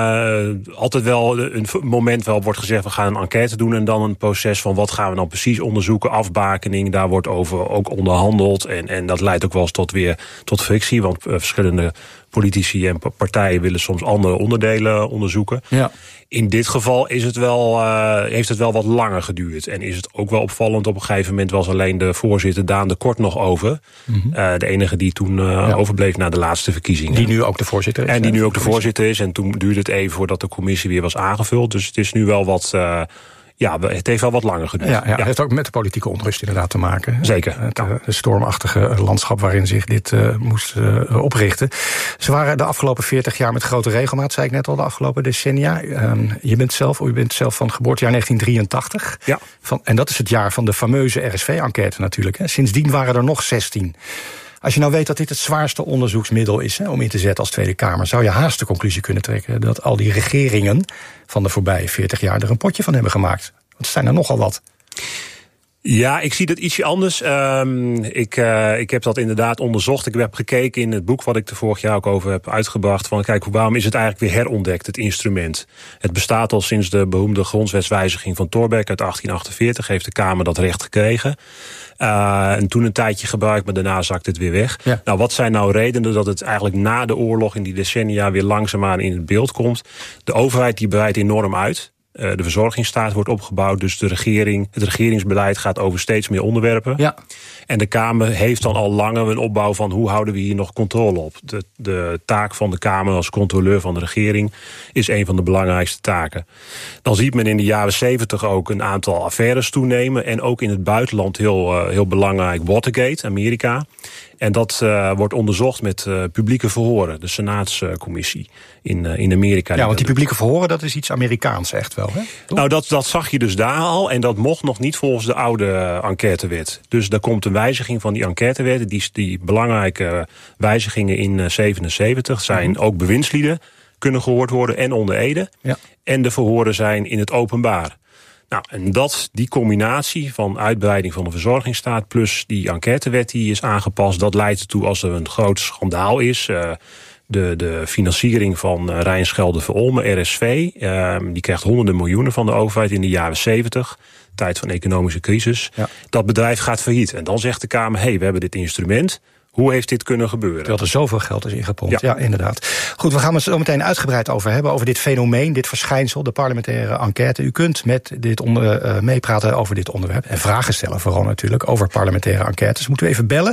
moment waarop wordt gezegd, we gaan een enquête doen en dan een proces van wat gaan we dan precies onderzoeken, afbakening, daar wordt over ook onderhandeld en dat leidt ook wel eens tot frictie, want verschillende politici en partijen willen soms andere onderdelen onderzoeken. Ja. In dit geval heeft het wel wat langer geduurd. En is het ook wel opvallend. Op een gegeven moment was alleen de voorzitter Daan de Kort nog over. Mm-hmm. De enige die toen overbleef na de laatste verkiezingen. Die nu ook de voorzitter is. En die nu ook de voorzitter is. En toen duurde het even voordat de commissie weer was aangevuld. Dus het is nu wel wat... het heeft wel wat langer geduurd. Ja, het heeft ook met de politieke onrust inderdaad te maken. Zeker. Het stormachtige landschap waarin zich dit moest oprichten. Ze waren de afgelopen 40 jaar met grote regelmaat, zei ik net al, de afgelopen decennia. U bent zelf van geboortejaar 1983. Ja. En dat is het jaar van de fameuze RSV-enquête natuurlijk. Hè. Sindsdien waren er nog 16. Als je nou weet dat dit het zwaarste onderzoeksmiddel is om in te zetten als Tweede Kamer, zou je haast de conclusie kunnen trekken dat al die regeringen van de voorbije 40 jaar er een potje van hebben gemaakt. Want het zijn er nogal wat. Ja, ik zie dat ietsje anders. Ik heb dat inderdaad onderzocht. Ik heb gekeken in het boek wat ik er vorig jaar ook over heb uitgebracht. Van kijk, waarom is het eigenlijk weer herontdekt, het instrument? Het bestaat al sinds de beroemde grondwetswijziging van Thorbecke uit 1848. Heeft de Kamer dat recht gekregen. En toen een tijdje gebruikt, maar daarna zakt het weer weg. Ja. Nou, wat zijn nou redenen dat het eigenlijk na de oorlog in die decennia weer langzaamaan in het beeld komt? De overheid die breidt enorm uit. De verzorgingsstaat wordt opgebouwd, dus het regeringsbeleid gaat over steeds meer onderwerpen. Ja. En de Kamer heeft dan al langer een opbouw van hoe houden we hier nog controle op. De taak van de Kamer als controleur van de regering is een van de belangrijkste taken. Dan ziet men in de jaren 70 ook een aantal affaires toenemen en ook in het buitenland heel belangrijk Watergate, Amerika. En dat wordt onderzocht met publieke verhoren, de Senaatscommissie in Amerika. Ja, want die publieke verhoren, dat is iets Amerikaans echt wel, hè? Nou, dat zag je dus daar al en dat mocht nog niet volgens de oude enquêtewet. Dus daar komt een wijziging van die enquêtewet. Die belangrijke wijzigingen in 77 zijn ook bewindslieden kunnen gehoord worden en onder ede. Ja. En de verhoren zijn in het openbaar. Nou, en die combinatie van uitbreiding van de verzorgingsstaat plus die enquêtewet die is aangepast, dat leidt ertoe als er een groot schandaal is. De financiering van Rijnschelde-Verolmen, RSV, die krijgt honderden miljoenen van de overheid in de jaren 70, tijd van economische crisis. Ja. Dat bedrijf gaat failliet. En dan zegt de Kamer, we hebben dit instrument. Hoe heeft dit kunnen gebeuren? Terwijl er zoveel geld is ingepompt. Ja, inderdaad. Goed, we gaan het zo meteen uitgebreid over hebben. Over dit fenomeen, dit verschijnsel, de parlementaire enquête. U kunt met dit meepraten over dit onderwerp. En vragen stellen vooral natuurlijk over parlementaire enquêtes. Moeten we even bellen.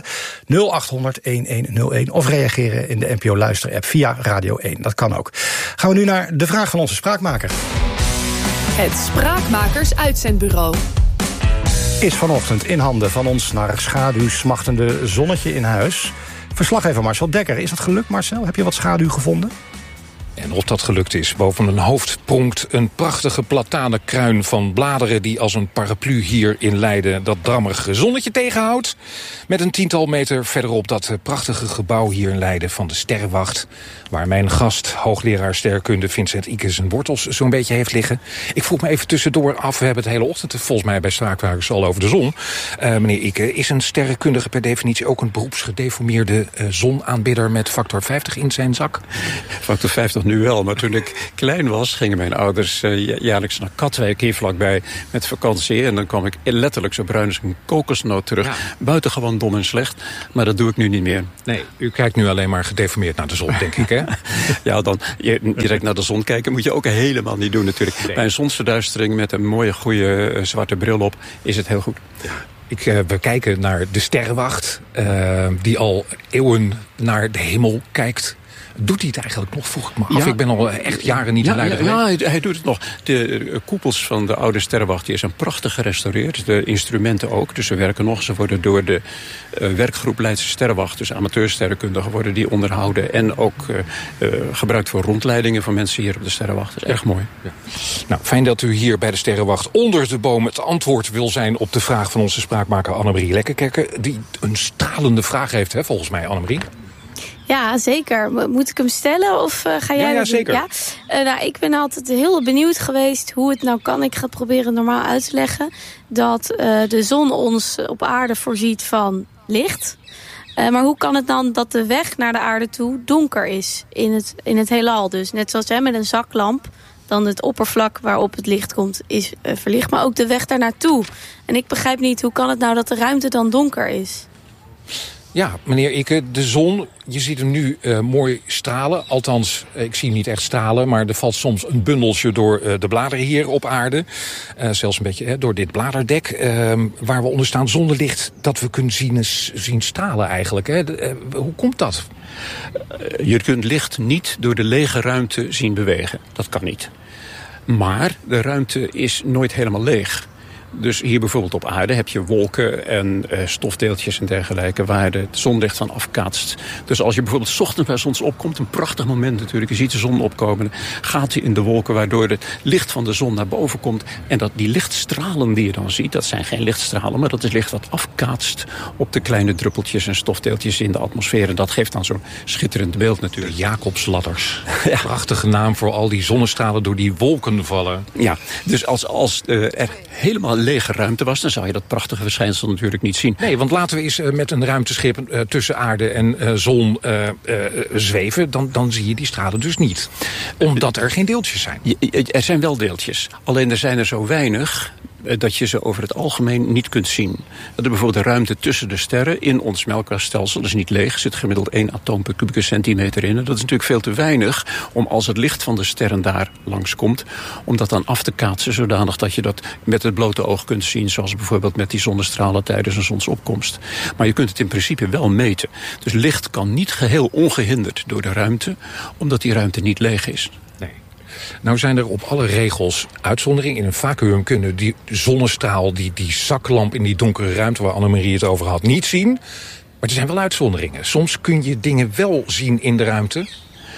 0800-1101. Of reageren in de NPO Luister-app via Radio 1. Dat kan ook. Gaan we nu naar de vraag van onze spraakmaker. Het Spraakmakers-uitzendbureau Is vanochtend in handen van ons naar schaduwsmachtende zonnetje in huis. Verslaggever Marcel Dekker. Is dat gelukt, Marcel? Heb je wat schaduw gevonden? En of dat gelukt is, boven een hoofd pronkt een prachtige platanenkruin van bladeren die als een paraplu hier in Leiden dat drammige zonnetje tegenhoudt. Met een 10-tal meter verderop dat prachtige gebouw hier in Leiden van de Sterrenwacht, waar mijn gast, hoogleraar sterrenkunde Vincent Ike zijn wortels zo'n beetje heeft liggen. Ik vroeg me even tussendoor af, we hebben het hele ochtend volgens mij bij Spraakmakers al over de zon. Meneer Ike, is een sterrenkundige per definitie ook een beroepsgedeformeerde zonaanbidder met factor 50 in zijn zak? Factor 50 nu wel, maar toen ik klein was gingen mijn ouders jaarlijks naar Katwijk hier vlakbij met vakantie. En dan kwam ik letterlijk zo bruin als een kokosnoot terug. Ja. Buitengewoon dom en slecht, maar dat doe ik nu niet meer. Nee, u kijkt nu alleen maar gedeformeerd naar de zon, denk ik, hè? Ja, dan direct naar de zon kijken moet je ook helemaal niet doen natuurlijk. Nee. Bij een zonsverduistering met een mooie, goede zwarte bril op is het heel goed. Ja. We kijken naar de Sterrenwacht, die al eeuwen naar de hemel kijkt. Doet hij het eigenlijk nog, vroeg ik me af. Ja. Ik ben al echt jaren niet in Leiden geweest. Ja, hij doet het nog. De koepels van de oude Sterrenwacht die zijn prachtig gerestaureerd. De instrumenten ook. Dus ze werken nog. Ze worden door de werkgroep Leidse Sterrenwacht, dus amateursterrenkundigen, worden die onderhouden. En ook gebruikt voor rondleidingen van mensen hier op de Sterrenwacht. Dat is erg mooi. Ja. Nou, fijn dat u hier bij de Sterrenwacht onder de boom het antwoord wil zijn op de vraag van onze spraakmaker Annemarie Lekkerkerke. Die een stralende vraag heeft, hè, volgens mij, Annemarie. Ja, zeker. Moet ik hem stellen of ga jij dat zeker. doen? Ja, nou, ik ben altijd heel benieuwd geweest hoe het nou kan. Ik ga het proberen normaal uit te leggen. Dat de zon ons op aarde voorziet van licht. Maar hoe kan het dan dat de weg naar de aarde toe donker is in het heelal? Dus net zoals met een zaklamp. Dan het oppervlak waarop het licht komt is verlicht. Maar ook de weg daar naartoe. En ik begrijp niet, hoe kan het nou dat de ruimte dan donker is? Ja, meneer Ike, de zon, je ziet hem nu mooi stralen. Althans, ik zie hem niet echt stralen, maar er valt soms een bundeltje door de bladeren hier op aarde. Zelfs een beetje door dit bladerdek, waar we onder staan zonder licht, dat we kunnen zien stralen eigenlijk. Hè. Hoe komt dat? Je kunt licht niet door de lege ruimte zien bewegen. Dat kan niet. Maar de ruimte is nooit helemaal leeg. Dus hier bijvoorbeeld op aarde heb je wolken en stofdeeltjes en dergelijke waar het zonlicht van afkaatst. Dus als je bijvoorbeeld 's ochtends bij zonsopkomt, een prachtig moment natuurlijk, je ziet de zon opkomen, gaat hij in de wolken waardoor het licht van de zon naar boven komt. En die lichtstralen die je dan ziet, dat zijn geen lichtstralen, maar dat is licht wat afkaatst op de kleine druppeltjes en stofdeeltjes in de atmosfeer. En dat geeft dan zo'n schitterend beeld natuurlijk. De Jacobsladders. Ja. Prachtige naam voor al die zonnestralen door die wolken vallen. Ja, dus als er helemaal lege ruimte was, dan zou je dat prachtige verschijnsel natuurlijk niet zien. Nee, want laten we eens met een ruimteschip tussen aarde en zon zweven. Dan zie je die stralen dus niet. Omdat er geen deeltjes zijn. Er zijn wel deeltjes. Alleen er zijn er zo weinig dat je ze over het algemeen niet kunt zien. Dat er bijvoorbeeld de ruimte tussen de sterren in ons melkwegstelsel is niet leeg. Er zit gemiddeld 1 atoom per kubieke centimeter in. En dat is natuurlijk veel te weinig om als het licht van de sterren daar langskomt, om dat dan af te kaatsen zodanig dat je dat met het blote oog kunt zien, zoals bijvoorbeeld met die zonnestralen tijdens een zonsopkomst. Maar je kunt het in principe wel meten. Dus licht kan niet geheel ongehinderd door de ruimte, omdat die ruimte niet leeg is. Nou zijn er op alle regels uitzonderingen. In een vacuüm kunnen die zonnestraal, die zaklamp in die donkere ruimte waar Annemarie het over had, niet zien. Maar er zijn wel uitzonderingen. Soms kun je dingen wel zien in de ruimte.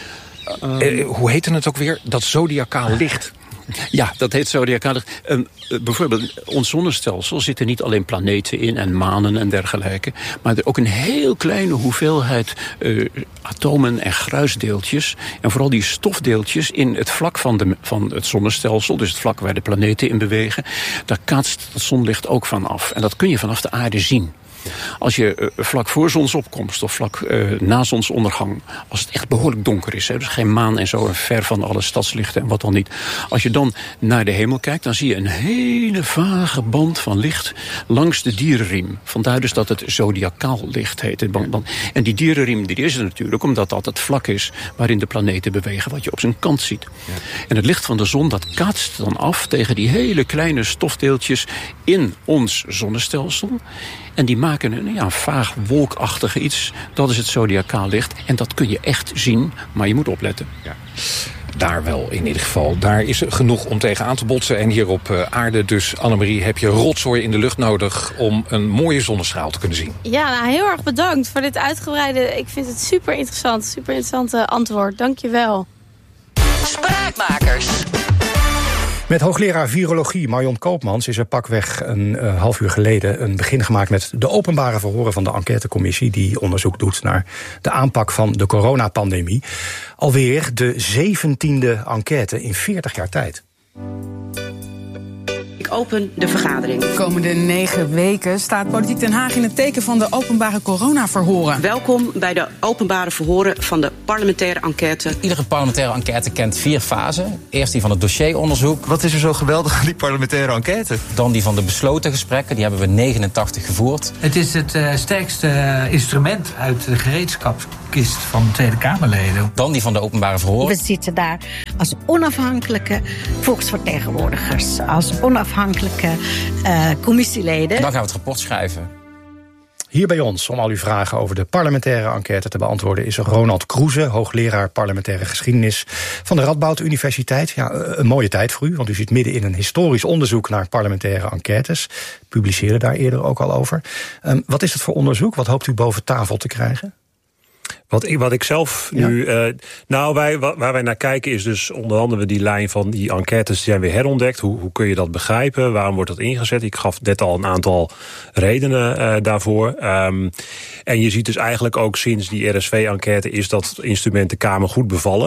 Hoe heette het ook weer? Dat zodiacaal licht. Ja, dat heet zodiacaal licht. Bijvoorbeeld, ons zonnestelsel zitten niet alleen planeten in en manen en dergelijke, maar er ook een heel kleine hoeveelheid atomen en gruisdeeltjes. En vooral die stofdeeltjes in het vlak van het zonnestelsel, dus het vlak waar de planeten in bewegen, daar kaatst het zonlicht ook van af. En dat kun je vanaf de aarde zien. Als je vlak voor zonsopkomst of vlak na zonsondergang, als het echt behoorlijk donker is, dus geen maan en zo, ver van alle stadslichten en wat dan niet. Als je dan naar de hemel kijkt, dan zie je een hele vage band van licht langs de dierenriem. Vandaar dus dat het zodiacaal licht heet. En die dierenriem die is er natuurlijk omdat dat het vlak is waarin de planeten bewegen, wat je op zijn kant ziet. Ja. En het licht van de zon, dat kaatst dan af tegen die hele kleine stofdeeltjes in ons zonnestelsel. En die maken een vaag wolkachtige iets. Dat is het zodiacaal licht. En dat kun je echt zien, maar je moet opletten. Ja. Daar wel in ieder geval. Daar is genoeg om tegenaan te botsen. En hier op aarde dus, Annemarie, heb je rotzooi in de lucht nodig om een mooie zonnestraal te kunnen zien. Ja, nou, heel erg bedankt voor dit uitgebreide. Ik vind het super interessante antwoord. Dank je wel. Spraakmakers. Met hoogleraar virologie Marion Koopmans is er pakweg een half uur geleden een begin gemaakt met de openbare verhoren van de enquêtecommissie die onderzoek doet naar de aanpak van de coronapandemie. Alweer de 17e enquête in 40 jaar tijd. Ik open de vergadering. De komende 9 weken staat Politiek Den Haag in het teken van de openbare coronaverhoren. Welkom bij de openbare verhoren van de parlementaire enquête. Iedere parlementaire enquête kent 4 fasen. Eerst die van het dossieronderzoek. Wat is er zo geweldig aan die parlementaire enquête? Dan die van de besloten gesprekken, die hebben we 89 gevoerd. Het is het sterkste instrument uit de gereedschapskist van Tweede Kamerleden. Dan die van de openbare verhoren. We zitten daar als onafhankelijke volksvertegenwoordigers, als onafhankelijke commissieleden. En dan gaan we het rapport schrijven. Hier bij ons, om al uw vragen over de parlementaire enquête te beantwoorden, is Ronald Kroeze, hoogleraar parlementaire geschiedenis van de Radboud Universiteit. Ja, een mooie tijd voor u, want u zit midden in een historisch onderzoek naar parlementaire enquêtes. Publiceerde daar eerder ook al over. Wat is het voor onderzoek? Wat hoopt u boven tafel te krijgen? Wat ik zelf nu... waar wij naar kijken is dus onder andere die lijn van die enquêtes die zijn weer herontdekt. Hoe kun je dat begrijpen? Waarom wordt dat ingezet? Ik gaf net al een aantal redenen daarvoor. En je ziet dus eigenlijk ook sinds die RSV-enquête is dat instrument de Kamer goed bevallen.